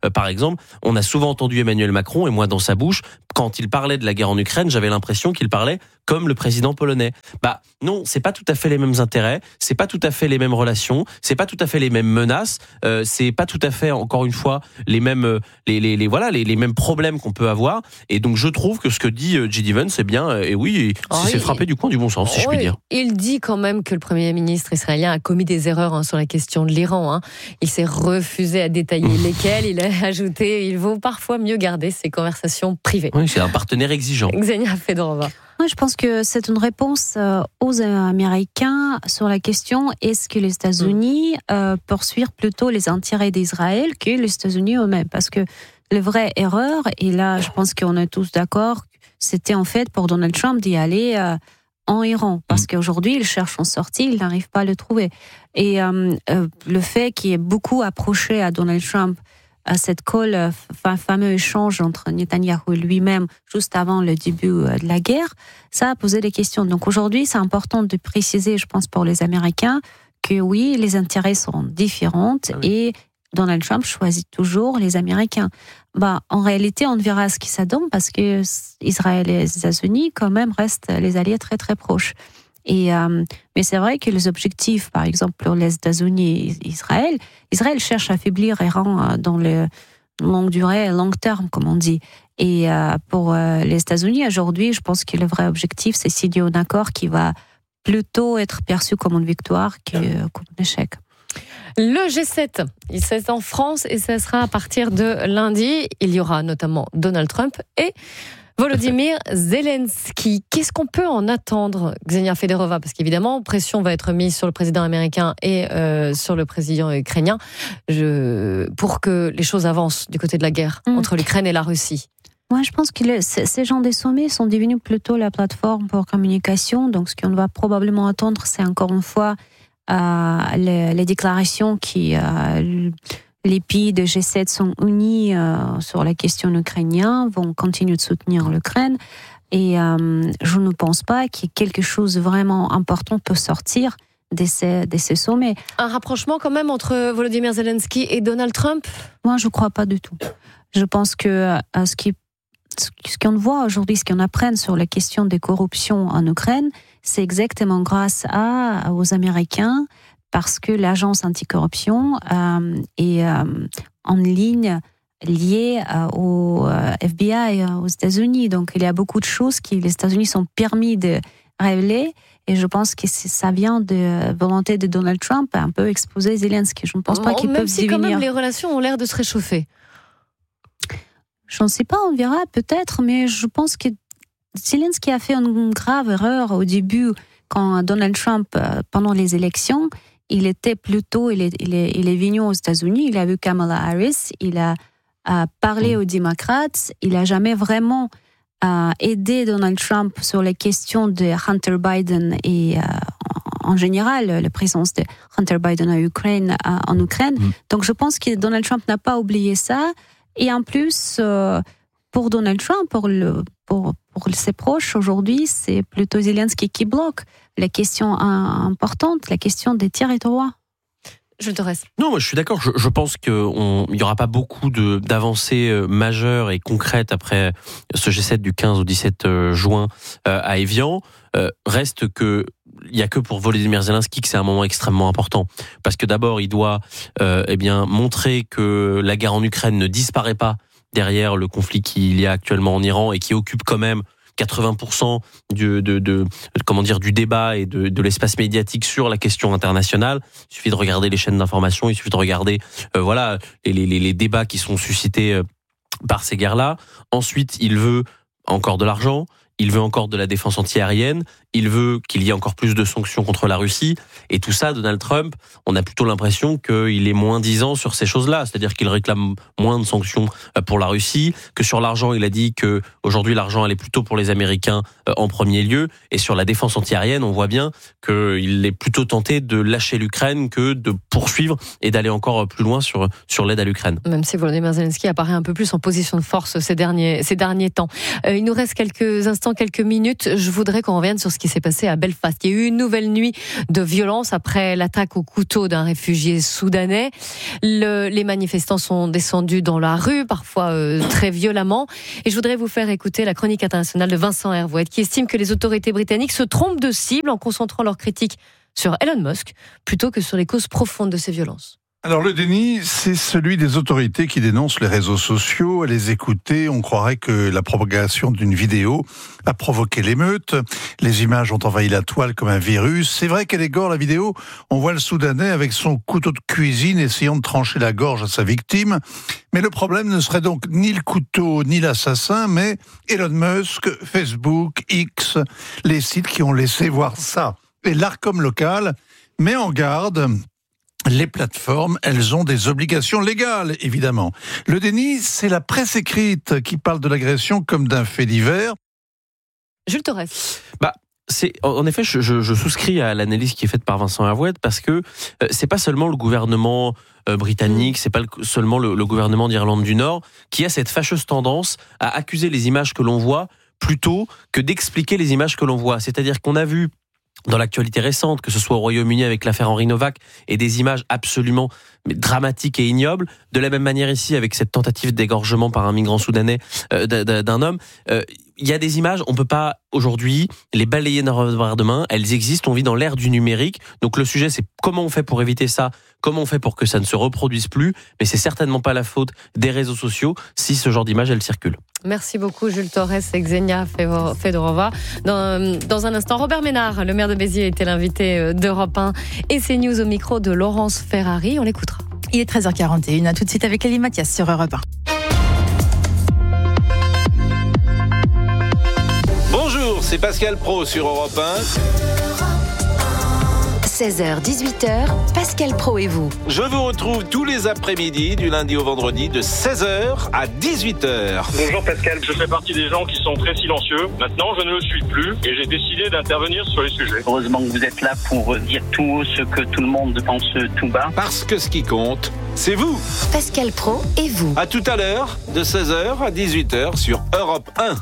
on a souvent entendu Emmanuel Macron, et moi dans sa bouche, quand il parlait de la guerre en Ukraine, j'avais l'impression qu'il parlait comme le président polonais. Non, c'est pas tout à fait les mêmes intérêts, c'est pas tout à fait les mêmes relations, c'est pas tout à fait les mêmes menaces, c'est pas tout à fait, encore une fois, les mêmes, les mêmes problèmes qu'on peut avoir. Et donc, je trouve que ce que dit J.D. Vance, c'est bien, et oui, c'est frappé du coin du bon sens, si je puis dire. Il dit quand même que le Premier ministre israélien a commis des erreurs sur la question de l'Iran. Il s'est refusé à détailler lesquelles. Il a ajouté, il vaut parfois mieux garder ses conversations privées. Oui, c'est un partenaire exigeant. Xenia Fedorova. Moi, je pense que c'est une réponse aux Américains sur la question est-ce que les États-Unis poursuivent plutôt les intérêts d'Israël que les États-Unis eux-mêmes. Parce que la vraie erreur, et là, je pense qu'on est tous d'accord, c'était en fait pour Donald Trump d'y aller en Iran. Parce qu'aujourd'hui, il cherche une sortie, il n'arrive pas à le trouver. Et le fait qu'il y ait beaucoup approché à Donald Trump à cette fameux échange entre Netanyahou et lui-même juste avant le début de la guerre, ça a posé des questions. Donc aujourd'hui, c'est important de préciser, je pense, pour les Américains, que oui, les intérêts sont différents et Donald Trump choisit toujours les Américains. En réalité, on verra ce qui ça donne parce que Israël et les États-Unis, quand même, restent les alliés très très proches. Mais c'est vrai que les objectifs, par exemple, pour les États-Unis et Israël cherche à affaiblir l'Iran dans le longue durée, long terme, comme on dit. Et pour les États-Unis, aujourd'hui, je pense que le vrai objectif, c'est signer un accord qui va plutôt être perçu comme une victoire que comme un échec. Le G7, c'est en France et ce sera à partir de lundi. Il y aura notamment Donald Trump et Volodymyr Zelensky. Qu'est-ce qu'on peut en attendre, Xenia Fedorova? Parce qu'évidemment, pression va être mise sur le président américain et sur le président ukrainien pour que les choses avancent du côté de la guerre entre l'Ukraine et la Russie. Moi, je pense que ces genres de sommets sont devenus plutôt la plateforme pour communication. Donc, ce qu'on va probablement attendre, c'est encore une fois les déclarations qui... les pays de G7 sont unis sur la question ukrainienne, vont continuer de soutenir l'Ukraine. Et je ne pense pas qu'il y ait quelque chose de vraiment important peut sortir de ces sommets. Un rapprochement quand même entre Volodymyr Zelensky et Donald Trump? Moi, je ne crois pas du tout. Je pense que ce qu'on voit aujourd'hui, ce qu'on apprend sur la question des corruptions en Ukraine, c'est exactement grâce aux Américains, parce que l'agence anticorruption est en ligne liée au FBI aux États-Unis. Donc, il y a beaucoup de choses que les États-Unis sont permis de révéler. Et je pense que ça vient de volonté de Donald Trump à un peu exposer Zelensky. Je ne pense pas qu'ils peuvent devenir... Même si quand même les relations ont l'air de se réchauffer. Je ne sais pas, on verra peut-être, mais je pense que Zelensky a fait une grave erreur au début quand Donald Trump, pendant les élections, il était plutôt, il est venu aux États-Unis, il a vu Kamala Harris, il a parlé aux démocrates, il n'a jamais vraiment aidé Donald Trump sur les questions de Hunter Biden et en général la présence de Hunter Biden en Ukraine. Donc je pense que Donald Trump n'a pas oublié ça. Et en plus, pour Donald Trump, pour ses proches aujourd'hui, c'est plutôt Zelensky qui bloque la question importante, la question des territoires. Je te reste. Non, moi je suis d'accord. Je pense qu'il n'y aura pas beaucoup d'avancées majeures et concrètes après ce G7 du 15 au 17 juin à Évian. Reste que il n'y a que pour Volodymyr Zelensky que c'est un moment extrêmement important. Parce que d'abord, il doit montrer que la guerre en Ukraine ne disparaît pas derrière le conflit qu'il y a actuellement en Iran et qui occupe quand même 80% du débat et de l'espace médiatique sur la question internationale. Il suffit de regarder les chaînes d'information, il suffit de regarder les débats qui sont suscités par ces guerres-là. Ensuite, il veut encore de l'argent. il veut encore de la défense antiaérienne, il veut qu'il y ait encore plus de sanctions contre la Russie. Et tout ça, Donald Trump, on a plutôt l'impression qu'il est moins disant sur ces choses-là. C'est-à-dire qu'il réclame moins de sanctions pour la Russie, que sur l'argent, il a dit que aujourd'hui l'argent allait plutôt pour les Américains en premier lieu. Et sur la défense antiaérienne, on voit bien qu'il est plutôt tenté de lâcher l'Ukraine que de poursuivre et d'aller encore plus loin sur l'aide à l'Ukraine. Même si Volodymyr Zelensky apparaît un peu plus en position de force ces derniers temps. Il nous reste quelques instants, quelques minutes. Je voudrais qu'on revienne sur ce qui s'est passé à Belfast. Il y a eu une nouvelle nuit de violence après l'attaque au couteau d'un réfugié soudanais. Les manifestants sont descendus dans la rue, parfois très violemment. Et je voudrais vous faire écouter la chronique internationale de Vincent Hervouet, qui estime que les autorités britanniques se trompent de cible en concentrant leurs critiques sur Elon Musk plutôt que sur les causes profondes de ces violences. Alors le déni, c'est celui des autorités qui dénoncent les réseaux sociaux. À les écouter, on croirait que la propagation d'une vidéo a provoqué l'émeute. Les images ont envahi la toile comme un virus. C'est vrai qu'elle égore la vidéo. On voit le Soudanais avec son couteau de cuisine essayant de trancher la gorge à sa victime. Mais le problème ne serait donc ni le couteau ni l'assassin, mais Elon Musk, Facebook, X, les sites qui ont laissé voir ça. Et l'Arcom local met en garde. Les plateformes, elles ont des obligations légales, évidemment. Le déni, c'est la presse écrite qui parle de l'agression comme d'un fait divers. Jules Torres. En effet, je souscris à l'analyse qui est faite par Vincent Hervouet parce que c'est pas seulement le gouvernement britannique, c'est pas seulement le gouvernement d'Irlande du Nord qui a cette fâcheuse tendance à accuser les images que l'on voit plutôt que d'expliquer les images que l'on voit. C'est-à-dire qu'on a vu dans l'actualité récente, que ce soit au Royaume-Uni avec l'affaire Henri Novak, et des images absolument dramatiques et ignobles, de la même manière ici avec cette tentative d'égorgement par un migrant soudanais d'un homme. Il y a des images, on peut pas aujourd'hui les balayer d'un revers de main, elles existent, on vit dans l'ère du numérique, donc le sujet c'est comment on fait pour éviter ça, comment on fait pour que ça ne se reproduise plus, mais c'est certainement pas la faute des réseaux sociaux si ce genre d'image elle circule. Merci beaucoup Jules Torres et Xenia Fedorova. Dans un instant, Robert Ménard, le maire de Béziers, était l'invité d'Europe 1 et CNews au micro de Laurence Ferrari. On l'écoutera. Il est 13h41, à tout de suite avec Elie Mathias sur Europe 1. Bonjour, c'est Pascal Pro sur Europe 1. 16h, 18h, Pascal Pro et vous. Je vous retrouve tous les après-midi, du lundi au vendredi, de 16h à 18h. Bonjour Pascal, je fais partie des gens qui sont très silencieux. Maintenant, je ne le suis plus et j'ai décidé d'intervenir sur les sujets. Heureusement que vous êtes là pour dire tout haut ce que tout le monde pense tout bas. Parce que ce qui compte, c'est vous. Pascal Pro et vous. À tout à l'heure, de 16h à 18h sur Europe 1.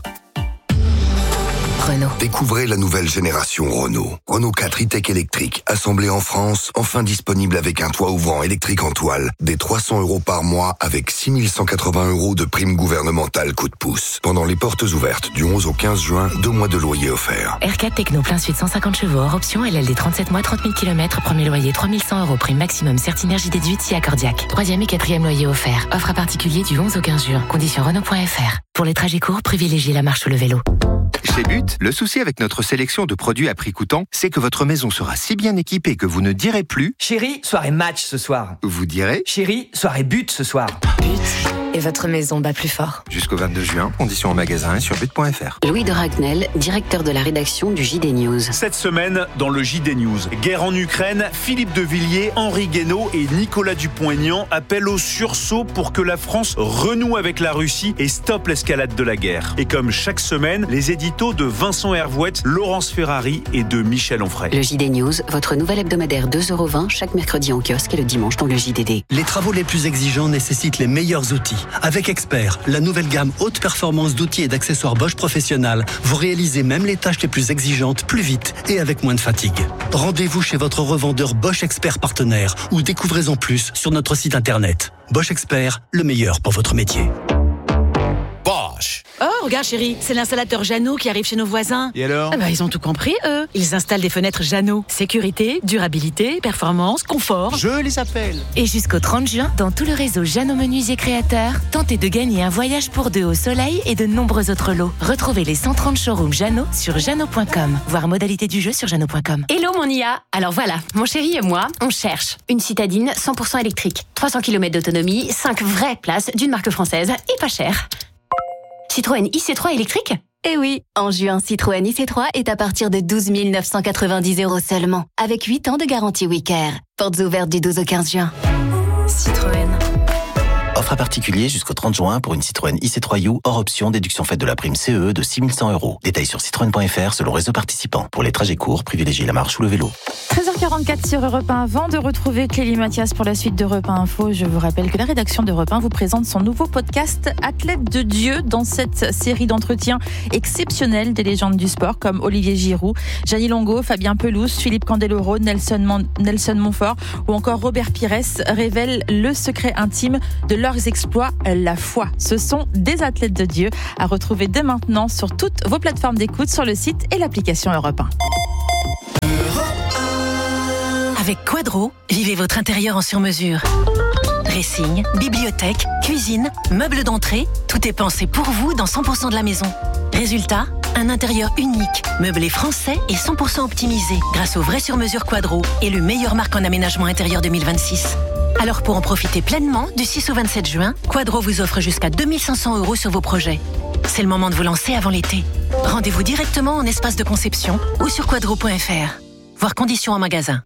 Renault. Découvrez la nouvelle génération Renault. Renault 4 e-Tech électrique, assemblé en France, enfin disponible avec un toit ouvrant électrique en toile, des 300 € par mois avec 6 180 € de prime gouvernementale coup de pouce. Pendant les portes ouvertes du 11 au 15 juin, 2 mois de loyer offerts. R4 Techno plein sud 150 chevaux hors option, LLD 37 mois 30 000 km, premier loyer 3 100 € prime maximum, Certinergie déduite si accordiaque. 3e et 4e loyer offert. Offre à particulier du 11 au 15 juin. Conditions Renault.fr. Pour les trajets courts, privilégiez la marche ou le vélo. Chez But, le souci avec notre sélection de produits à prix coûtant, c'est que votre maison sera si bien équipée que vous ne direz plus « Chérie, soirée match ce soir ». Vous direz « Chérie, soirée but ce soir ». But. Et votre maison bat plus fort. Jusqu'au 22 juin, conditions en magasin et sur but.fr. Louis de Ragnel, directeur de la rédaction du JD News. Cette semaine, dans le JD News, guerre en Ukraine, Philippe de Villiers, Henri Guénaud et Nicolas Dupont-Aignan appellent au sursaut pour que la France renoue avec la Russie et stoppe l'escalade de la guerre. Et comme chaque semaine, les éditos de Vincent Hervouet, Laurence Ferrari et de Michel Onfray. Le JD News, votre nouvel hebdomadaire 2,20 € chaque mercredi en kiosque et le dimanche dans le JDD. Les travaux les plus exigeants nécessitent les meilleurs outils. Avec Expert, la nouvelle gamme haute performance d'outils et d'accessoires Bosch Professionnal, vous réalisez même les tâches les plus exigeantes plus vite et avec moins de fatigue. Rendez-vous chez votre revendeur Bosch Expert partenaire ou découvrez-en plus sur notre site internet. Bosch Expert, le meilleur pour votre métier. Bosch. Oh, regarde chérie, c'est l'installateur Jeannot qui arrive chez nos voisins. Et alors ? Ils ont tout compris, eux. Ils installent des fenêtres Jeannot. Sécurité, durabilité, performance, confort. Je les appelle. Et jusqu'au 30 juin, dans tout le réseau Jeannot Menuisier Créateurs, tentez de gagner un voyage pour deux au soleil et de nombreux autres lots. Retrouvez les 130 showrooms Jeannot sur jeannot.com. Voir modalité du jeu sur jeannot.com. Hello mon IA. Alors voilà, mon chéri et moi, on cherche une citadine 100% électrique. 300 km d'autonomie, 5 vraies places d'une marque française et pas chère. Citroën IC3 électrique ? Eh oui, en juin, Citroën IC3 est à partir de 12 990 € seulement, avec 8 ans de garantie WeCare. Portes ouvertes du 12 au 15 juin. Citroën. Offre à particulier jusqu'au 30 juin pour une Citroën IC3U hors option, déduction faite de la prime CE de 6 100 €. Détails sur citroën.fr selon réseau participant. Pour les trajets courts, privilégiez la marche ou le vélo. 13h44 sur Europe 1. Avant de retrouver Clélie Mathias pour la suite d'Europe 1 Info, je vous rappelle que la rédaction d'Europe 1 vous présente son nouveau podcast Athlète de Dieu. Dans cette série d'entretiens exceptionnels des légendes du sport comme Olivier Giroud, Gianni Longo, Fabien Pelouse, Philippe Candeloro, Nelson Montfort ou encore Robert Pires révèlent le secret intime de leurs exploits, la foi. Ce sont des athlètes de Dieu à retrouver dès maintenant sur toutes vos plateformes d'écoute, sur le site et l'application Europe 1. Avec Quadro, vivez votre intérieur en sur-mesure. Dressing, bibliothèque, cuisine, meubles d'entrée, tout est pensé pour vous dans 100% de la maison. Résultat, un intérieur unique, meublé français et 100% optimisé grâce au vrai sur-mesure Quadro et le meilleur marque en aménagement intérieur 2026. Alors pour en profiter pleinement, du 6 au 27 juin, Quadro vous offre jusqu'à 2 500 € sur vos projets. C'est le moment de vous lancer avant l'été. Rendez-vous directement en espace de conception ou sur quadro.fr. Voir conditions en magasin.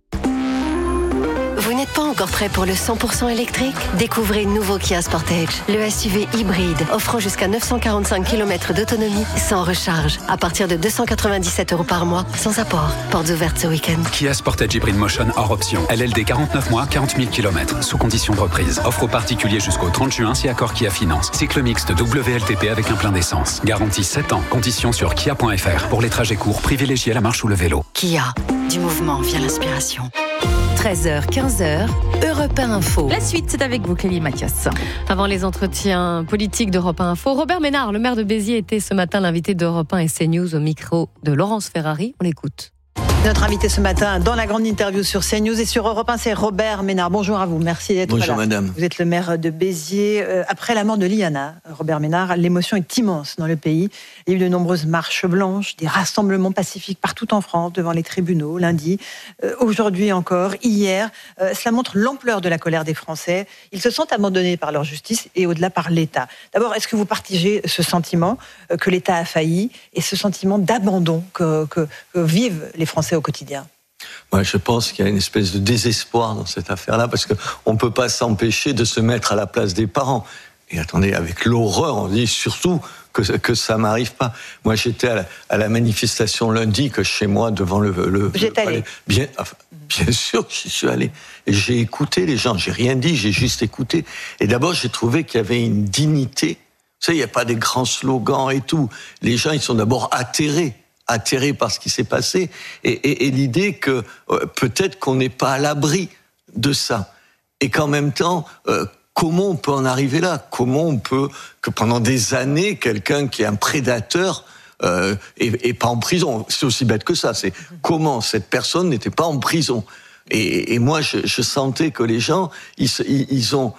Vous n'êtes pas encore prêt pour le 100% électrique? Découvrez nouveau Kia Sportage, le SUV hybride offrant jusqu'à 945 km d'autonomie sans recharge, à partir de 297 € par mois, sans apport. Portes ouvertes ce week-end. Kia Sportage Hybrid Motion hors option. LLD 49 mois, 40 000 km, sous condition de reprise. Offre aux particuliers jusqu'au 30 juin si accord Kia Finance. Cycle mixte WLTP avec un plein d'essence. Garantie 7 ans. Conditions sur kia.fr. Pour les trajets courts, privilégiez la marche ou le vélo. Kia, du mouvement vient l'inspiration. 13h, 15h, Europe 1 Info. La suite, c'est avec vous, Clélie Mathias. Avant les entretiens politiques d'Europe 1 Info, Robert Ménard, le maire de Béziers, était ce matin l'invité d'Europe 1 et CNews au micro de Laurence Ferrari. On l'écoute. Notre invité ce matin dans la grande interview sur CNews et sur Europe 1, c'est Robert Ménard. Bonjour à vous, merci d'être là. Bonjour madame. Vous êtes le maire de Béziers. Après la mort de Liana, Robert Ménard, l'émotion est immense dans le pays. Il y a eu de nombreuses marches blanches, des rassemblements pacifiques partout en France, devant les tribunaux, lundi, aujourd'hui encore, hier. Cela montre l'ampleur de la colère des Français. Ils se sentent abandonnés par leur justice et au-delà par l'État. D'abord, est-ce que vous partagez ce sentiment que l'État a failli et ce sentiment d'abandon que vivent les Français au quotidien? Moi, je pense qu'il y a une espèce de désespoir dans cette affaire-là, parce qu'on ne peut pas s'empêcher de se mettre à la place des parents. Et attendez, avec l'horreur, on dit surtout que ça m'arrive pas. Moi, j'étais à la manifestation lundi, que chez moi, devant le Vous êtes allé? Bien sûr que j'y suis allé. Et j'ai écouté les gens, j'ai rien dit, j'ai juste écouté. Et d'abord, j'ai trouvé qu'il y avait une dignité. Vous savez, il n'y a pas des grands slogans et tout. Les gens, ils sont d'abord atterrés par ce qui s'est passé, et l'idée que peut-être qu'on n'est pas à l'abri de ça. Et qu'en même temps, comment on peut en arriver là? Comment on peut, que pendant des années, quelqu'un qui est un prédateur est pas en prison? C'est aussi bête que ça. C'est comment cette personne n'était pas en prison. Et moi, je sentais que les gens, ils ont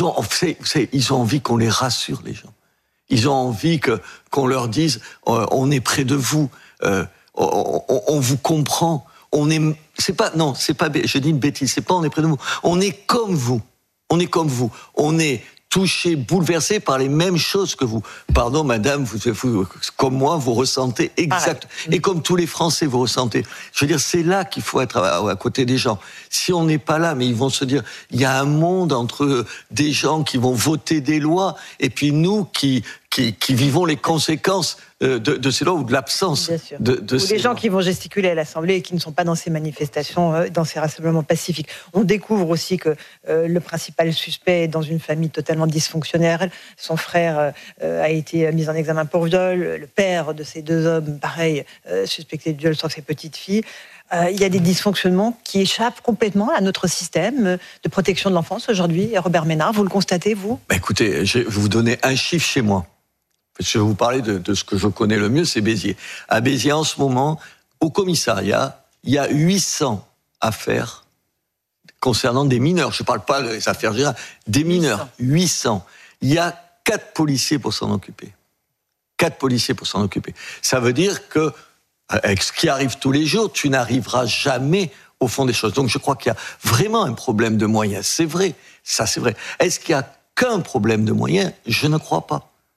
envie qu'on les rassure, les gens. Ils ont envie qu'on leur dise, on est près de vous. On vous comprend. Je dis une bêtise, c'est pas on est près de vous. On est comme vous. On est touché, bouleversé par les mêmes choses que vous. Pardon, madame, vous comme moi, vous ressentez exact. Et comme tous les Français, vous ressentez. Je veux dire, c'est là qu'il faut être à côté des gens. Si on n'est pas là, mais ils vont se dire, il y a un monde entre des gens qui vont voter des lois et puis nous qui vivons les conséquences de ces lois ou de l'absence de ces lois. Ou les gens qui vont gesticuler à l'Assemblée et qui ne sont pas dans ces manifestations, dans ces rassemblements pacifiques. On découvre aussi que le principal suspect est dans une famille totalement dysfonctionnelle. Son frère a été mis en examen pour viol. Le père de ces deux hommes, pareil, suspecté de viol sur ses petites filles. Il y a des dysfonctionnements qui échappent complètement à notre système de protection de l'enfance aujourd'hui. Robert Ménard, vous le constatez, vous? Écoutez, je vais vous donner un chiffre chez moi. Je vais vous parler de ce que je connais le mieux, c'est Béziers. À Béziers, en ce moment, au commissariat, il y a 800 affaires concernant des mineurs. Je ne parle pas des affaires générales, des mineurs. 800. Il y a 4 policiers pour s'en occuper. 4 policiers pour s'en occuper. Ça veut dire que, avec ce qui arrive tous les jours, tu n'arriveras jamais au fond des choses. Donc je crois qu'il y a vraiment un problème de moyens. C'est vrai, ça c'est vrai. Est-ce qu'il y a qu'un problème de moyens? Je ne crois pas.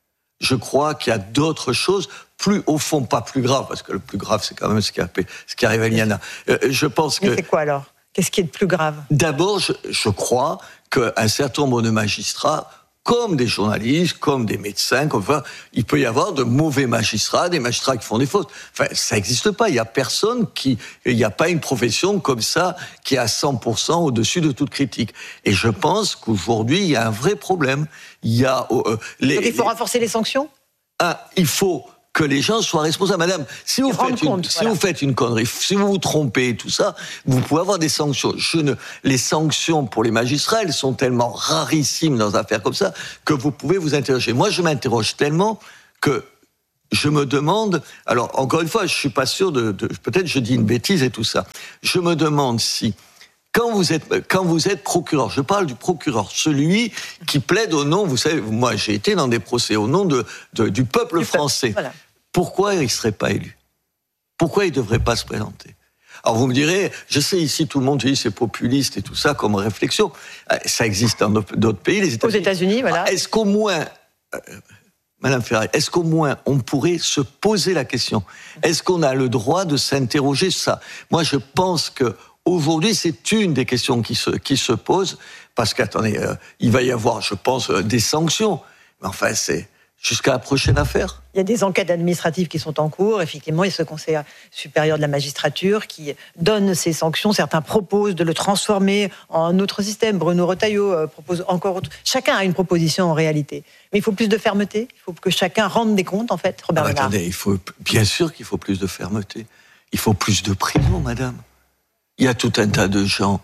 je crois qu'il y a d'autres choses, au fond, pas plus graves, parce que le plus grave, c'est quand même ce qui arrive à Liana. Je pense que... Mais c'est quoi alors ? Qu'est-ce qui est de plus grave ? D'abord, je crois qu'un certain nombre de magistrats, comme des journalistes, comme des médecins, il peut y avoir de mauvais magistrats, des magistrats qui font des fautes. Enfin, ça n'existe pas. Il n'y a pas une profession comme ça qui est à 100% au-dessus de toute critique. Et je pense qu'aujourd'hui, il y a un vrai problème. Donc il faut renforcer les sanctions ? Il faut que les gens soient responsables. Madame, si vous faites une connerie, si vous vous trompez, tout ça, vous pouvez avoir des sanctions. Les sanctions pour les magistrats, elles sont tellement rarissimes dans des affaires comme ça que vous pouvez vous interroger. Moi, je m'interroge tellement que je me demande, alors encore une fois, je suis pas sûr peut-être je dis une bêtise et tout ça. Je me demande si quand vous êtes procureur, je parle du procureur, celui qui plaide au nom, vous savez, moi j'ai été dans des procès au nom du peuple français. Voilà. Pourquoi il ne serait pas élu ? Pourquoi il ne devrait pas se présenter ? Alors vous me direz, je sais ici tout le monde dit c'est populiste et tout ça comme réflexion. Ça existe dans d'autres pays, les États-Unis. Aux États-Unis, voilà. Est-ce qu'au moins, Madame Ferrari, est-ce qu'au moins on pourrait se poser la question ? Est-ce qu'on a le droit de s'interroger sur ça ? Moi je pense que aujourd'hui, c'est une des questions qui se pose, parce qu'attendez, il va y avoir, je pense, des sanctions. Mais enfin, c'est jusqu'à la prochaine affaire. Il y a des enquêtes administratives qui sont en cours. Effectivement, il y a ce Conseil supérieur de la magistrature qui donne ces sanctions. Certains proposent de le transformer en autre système. Bruno Retailleau propose encore autre. Chacun a une proposition en réalité. Mais il faut plus de fermeté. Il faut que chacun rende des comptes, en fait, Robert Ménard. Attendez, bien sûr qu'il faut plus de fermeté. Il faut plus de prison, madame. Il y a tout un tas de gens.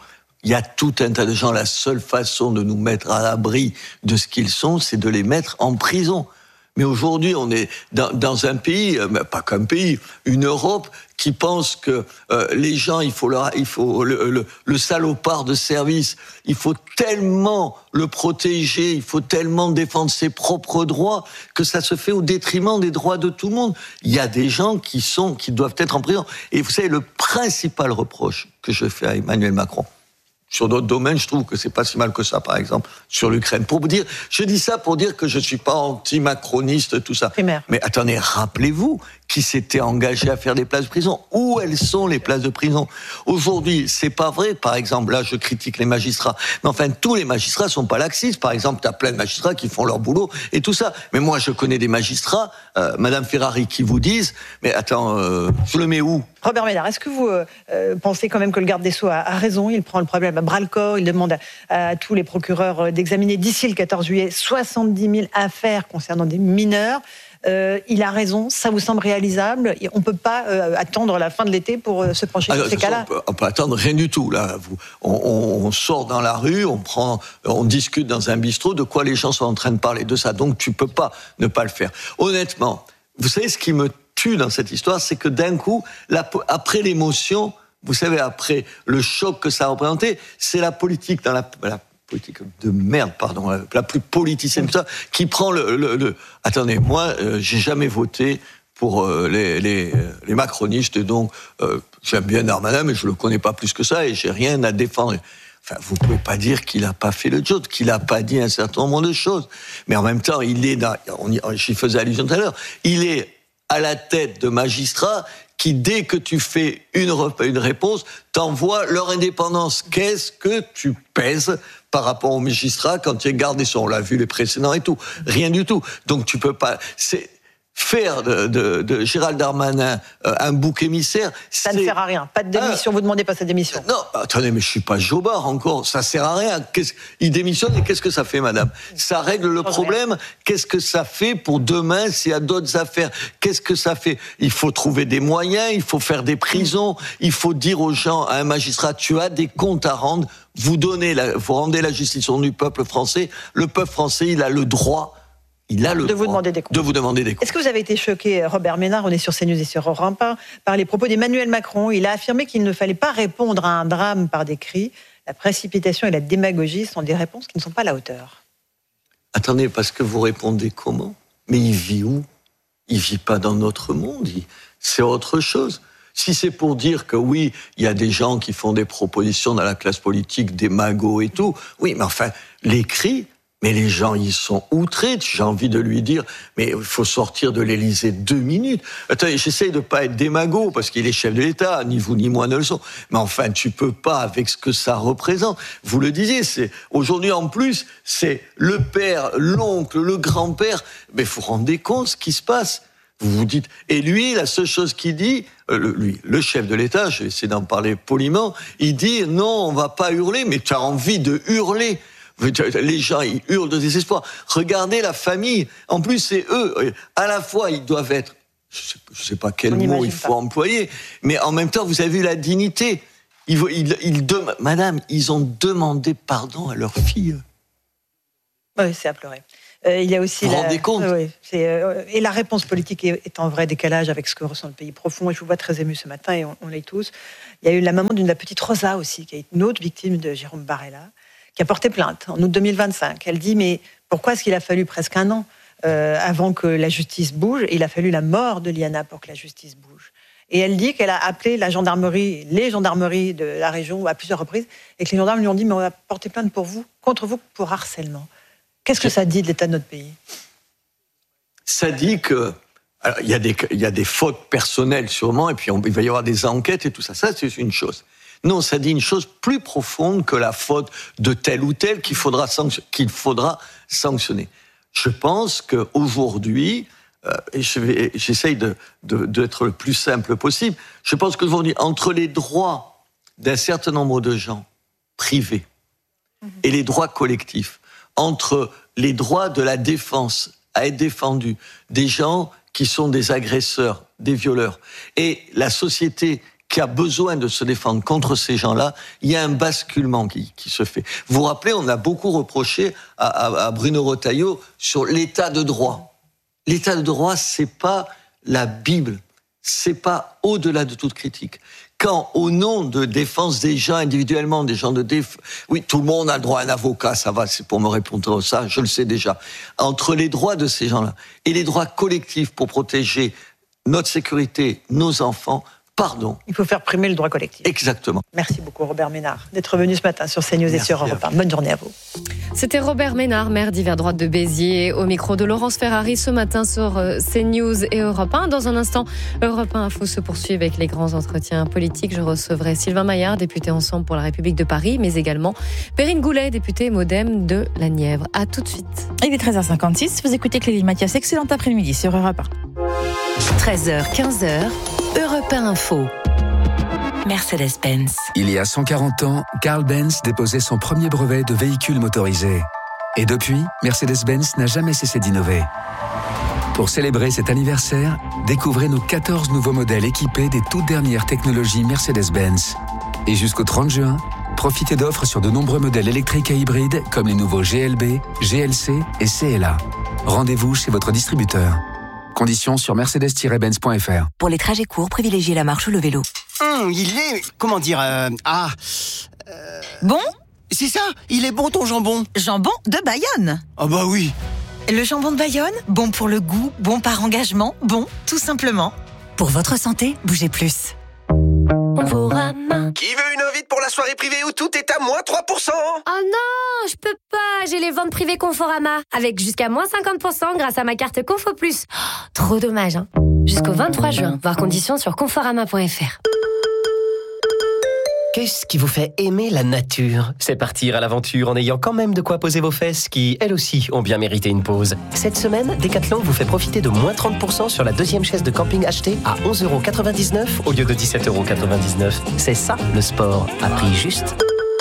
La seule façon de nous mettre à l'abri de ce qu'ils sont, c'est de les mettre en prison. Mais aujourd'hui, on est dans un pays, pas qu'un pays, une Europe qui pense que les gens, il faut le salopard de service, il faut tellement le protéger, il faut tellement défendre ses propres droits que ça se fait au détriment des droits de tout le monde. Il y a des gens qui doivent être en prison. Et vous savez, le principal reproche que je fais à Emmanuel Macron, sur d'autres domaines, je trouve que c'est pas si mal que ça, par exemple, sur l'Ukraine. Je dis ça pour dire que je suis pas anti-macroniste, tout ça. Primaire. Mais attendez, rappelez-vous qui s'était engagé à faire des places de prison. Où elles sont, les places de prison ? Aujourd'hui, c'est pas vrai. Par exemple, là, je critique les magistrats. Mais enfin, tous les magistrats sont pas laxistes. Par exemple, t'as plein de magistrats qui font leur boulot et tout ça. Mais moi, je connais des magistrats, Madame Ferrari, qui vous disent, mais attends, je le mets où ? Robert Ménard, est-ce que vous pensez quand même que le garde des Sceaux a raison ? Il prend le problème à bras-le-corps, il demande à tous les procureurs d'examiner d'ici le 14 juillet 70 000 affaires concernant des mineurs. Il a raison, ça vous semble réalisable ? On ne peut pas attendre la fin de l'été pour se pencher sur ces cas-là ? On peut attendre rien du tout. Là, on sort dans la rue, on discute dans un bistrot de quoi les gens sont en train de parler de ça. Donc tu ne peux pas ne pas le faire. Honnêtement, vous savez ce qui me tue dans cette histoire, c'est que d'un coup, après l'émotion, vous savez, après le choc que ça a représenté, c'est la politique dans la politique de merde, pardon, la plus politicienne de ça, qui prend Attendez, moi, j'ai jamais voté pour les macronistes, et donc j'aime bien Darmanin, mais je le connais pas plus que ça, et j'ai rien à défendre. Enfin, vous pouvez pas dire qu'il a pas fait le job, qu'il a pas dit un certain nombre de choses. Mais en même temps, j'y faisais allusion tout à l'heure, il est à la tête de magistrats qui, dès que tu fais une réponse, t'envoient leur indépendance. Qu'est-ce que tu pèses par rapport aux magistrats quand tu es garde des Sceaux ? On l'a vu les précédents et tout. Rien du tout. Donc tu peux pas... Faire de Gérald Darmanin un bouc émissaire... Ça ne sert à rien. Pas de démission, vous ne demandez pas sa démission. Non, attendez, mais je suis pas Jobard encore. Ça sert à rien. Il démissionne et qu'est-ce que ça fait, madame ? Ça règle le problème. Qu'est-ce que ça fait pour demain s'il y a d'autres affaires ? Qu'est-ce que ça fait ? Il faut trouver des moyens, il faut faire des prisons, il faut dire aux gens, à un magistrat, tu as des comptes à rendre, vous rendez la justice au nom du peuple français. Le peuple français, il a le droit de vous demander des comptes. Est-ce que vous avez été choqué, Robert Ménard, on est sur CNews et sur Europe 1, par les propos d'Emmanuel Macron ? Il a affirmé qu'il ne fallait pas répondre à un drame par des cris. La précipitation et la démagogie sont des réponses qui ne sont pas à la hauteur. Attendez, parce que vous répondez comment ? Mais il vit où ? Il vit pas dans notre monde. C'est autre chose. Si c'est pour dire que oui, il y a des gens qui font des propositions dans la classe politique, des magots et tout, oui, mais enfin, les cris, Mais les gens, ils sont outrés. J'ai envie de lui dire, mais il faut sortir de l'Élysée 2 minutes. Attends, j'essaye de pas être démago, parce qu'il est chef de l'État, ni vous ni moi ne le sont. Mais enfin, tu peux pas, avec ce que ça représente. Vous le disiez, aujourd'hui en plus, c'est le père, l'oncle, le grand-père. Mais vous vous rendez compte ce qui se passe. Vous vous dites, et lui, la seule chose qu'il dit, le chef de l'État, je vais essayer d'en parler poliment, il dit, non, on va pas hurler, mais tu as envie de hurler. Les gens, ils hurlent de désespoir. Regardez la famille. En plus, c'est eux. À la fois, ils doivent être, je sais pas quel mot il faut employer, mais en même temps, vous avez vu la dignité. Madame, ils ont demandé pardon à leur fille. Oui, c'est à pleurer. Il y a aussi vous vous rendez compte et la réponse politique est en vrai décalage avec ce que ressent le pays profond. Et je vous vois très ému ce matin, et on l'est tous. Il y a eu la maman de la petite Rosa aussi, qui est une autre victime de Jérôme Barella, qui a porté plainte en août 2025. Elle dit, mais pourquoi est-ce qu'il a fallu presque 1 an avant que la justice bouge? Il a fallu la mort de Liana pour que la justice bouge. Et elle dit qu'elle a appelé les gendarmeries de la région à plusieurs reprises, et que les gendarmes lui ont dit, mais on va porter plainte contre vous pour harcèlement. Qu'est-ce que ça dit de l'état de notre pays? Ça dit que il y a des fautes personnelles sûrement, et puis il va y avoir des enquêtes et tout ça. Ça, c'est une chose. Non, ça dit une chose plus profonde que la faute de tel ou tel qu'il faudra sanctionner. Je pense qu'aujourd'hui, et j'essaye d'être le plus simple possible, je pense qu'aujourd'hui, entre les droits d'un certain nombre de gens privés et les droits collectifs, entre les droits de la défense à être défendus, des gens qui sont des agresseurs, des violeurs, et la société qui a besoin de se défendre contre ces gens-là, il y a un basculement qui se fait. Vous vous rappelez, on a beaucoup reproché à Bruno Retailleau sur l'état de droit. L'état de droit, c'est pas la Bible, c'est pas au-delà de toute critique. Quand, au nom de défense des gens individuellement, des gens oui, tout le monde a le droit à un avocat, ça va, c'est pour me répondre à ça, je le sais déjà. Entre les droits de ces gens-là et les droits collectifs pour protéger notre sécurité, nos enfants, pardon. Il faut faire primer le droit collectif. Exactement. Merci beaucoup Robert Ménard d'être venu ce matin sur CNews et sur Europe 1. Bonne journée à vous. C'était Robert Ménard, maire d'Hiver Droite de Béziers, au micro de Laurence Ferrari ce matin sur CNews et Europe 1. Dans un instant, Europe 1 Info se poursuit avec les grands entretiens politiques. Je recevrai Sylvain Maillard, député Ensemble pour la République de Paris, mais également Perrine Goulet, députée Modem de la Nièvre. À tout de suite. Il est 13h56, vous écoutez Clélie Mathias. Excellent après-midi sur Europe 1. 13h, 15h, Europe 1 Info. Mercedes-Benz. Il y a 140 ans, Carl Benz déposait son premier brevet de véhicule motorisé. Et depuis, Mercedes-Benz n'a jamais cessé d'innover. Pour célébrer cet anniversaire, découvrez nos 14 nouveaux modèles équipés des toutes dernières technologies Mercedes-Benz. Et jusqu'au 30 juin, profitez d'offres sur de nombreux modèles électriques et hybrides comme les nouveaux GLB, GLC et CLA. Rendez-vous chez votre distributeur. Conditions sur mercedes-benz.fr. Pour les trajets courts, privilégiez la marche ou le vélo. Il est... Comment dire Bon ? C'est ça, il est bon ton jambon. Jambon de Bayonne. Ah bah oui. Le jambon de Bayonne, bon pour le goût, bon par engagement, bon tout simplement. Pour votre santé, bougez plus. Conforama. Qui veut une invite pour la soirée privée où tout est à moins 3%? Oh non, je peux pas, j'ai les ventes privées Conforama, avec jusqu'à moins 50% grâce à ma carte Confo Plus. Oh, trop dommage, hein. Jusqu'au 23 juin, voir conditions sur conforama.fr. Qu'est-ce qui vous fait aimer la nature? C'est partir à l'aventure en ayant quand même de quoi poser vos fesses qui, elles aussi, ont bien mérité une pause. Cette semaine, Decathlon vous fait profiter de moins 30% sur la deuxième chaise de camping achetée à 11,99€ au lieu de 17,99€. C'est ça, le sport, à prix juste.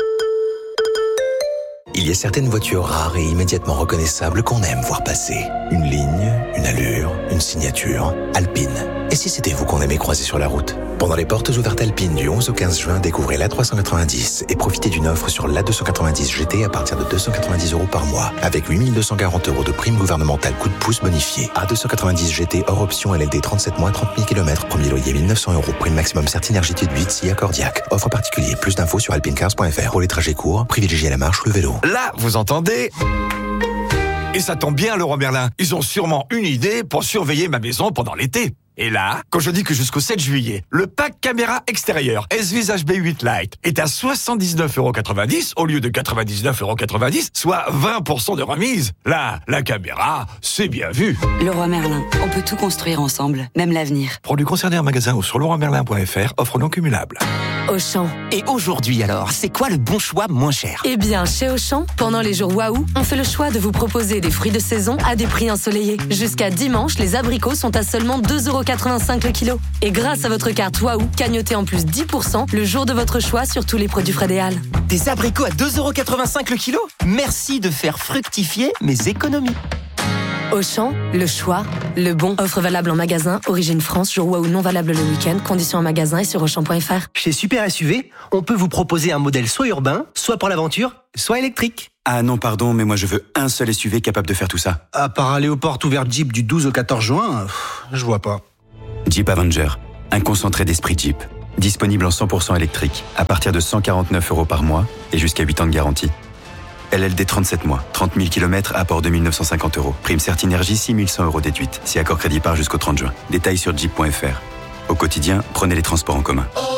Il y a certaines voitures rares et immédiatement reconnaissables qu'on aime voir passer. Une ligne, une allure, une signature. Alpine. Et si c'était vous qu'on aimait croiser sur la route? Pendant les portes ouvertes Alpine du 11 au 15 juin, découvrez l'A390 et profitez d'une offre sur l'A290 GT à partir de 290€ par mois, avec 8240€ de prime gouvernementale coup de pouce bonifiée. A290 GT hors option LLD 37 mois, 30 000 km, premier loyer 1900€, prime maximum Certinergie de 8 si accordiaque. Offre particulier, plus d'infos sur alpinecars.fr. Pour les trajets courts, privilégiez la marche ou le vélo. Là, vous entendez? Et ça tombe bien, Leroy Merlin. Ils ont sûrement une idée pour surveiller ma maison pendant l'été. Et là, quand je dis que jusqu'au 7 juillet, le pack caméra extérieure S-Visage B8 Lite est à 79,90€ au lieu de 99,90€, soit 20% de remise. Là, la caméra, c'est bien vu. Leroy Merlin, on peut tout construire ensemble, même l'avenir. Produits concernés en magasin ou sur leroymerlin.fr, offre non cumulable. Auchan. Et aujourd'hui alors, c'est quoi le bon choix moins cher? Eh bien, chez Auchan, pendant les jours Waouh, on fait le choix de vous proposer des fruits de saison à des prix ensoleillés. Jusqu'à dimanche, les abricots sont à seulement 2,85€ le kilo. Et grâce à votre carte Waouh, cagnotez en plus 10% le jour de votre choix sur tous les produits Fred et Al. Des abricots à 2,85€ le kilo? Merci de faire fructifier mes économies. Auchan, le choix, le bon. Offre valable en magasin, origine France, jour Waouh non valable le week-end. Conditions en magasin et sur Auchan.fr. Chez Super SUV, on peut vous proposer un modèle soit urbain, soit pour l'aventure, soit électrique. Ah non, pardon, mais moi je veux un seul SUV capable de faire tout ça. À part aller aux portes ouvertes Jeep du 12 au 14 juin, je vois pas. Jeep Avenger, un concentré d'esprit Jeep. Disponible en 100% électrique, à partir de 149€ par mois et jusqu'à 8 ans de garantie. LLD 37 mois, 30 000 km, apport 2 950€. Prime Certinergie, 6 100€ déduite. Si accord crédit part jusqu'au 30 juin. Détails sur jeep.fr. Au quotidien, prenez les transports en commun.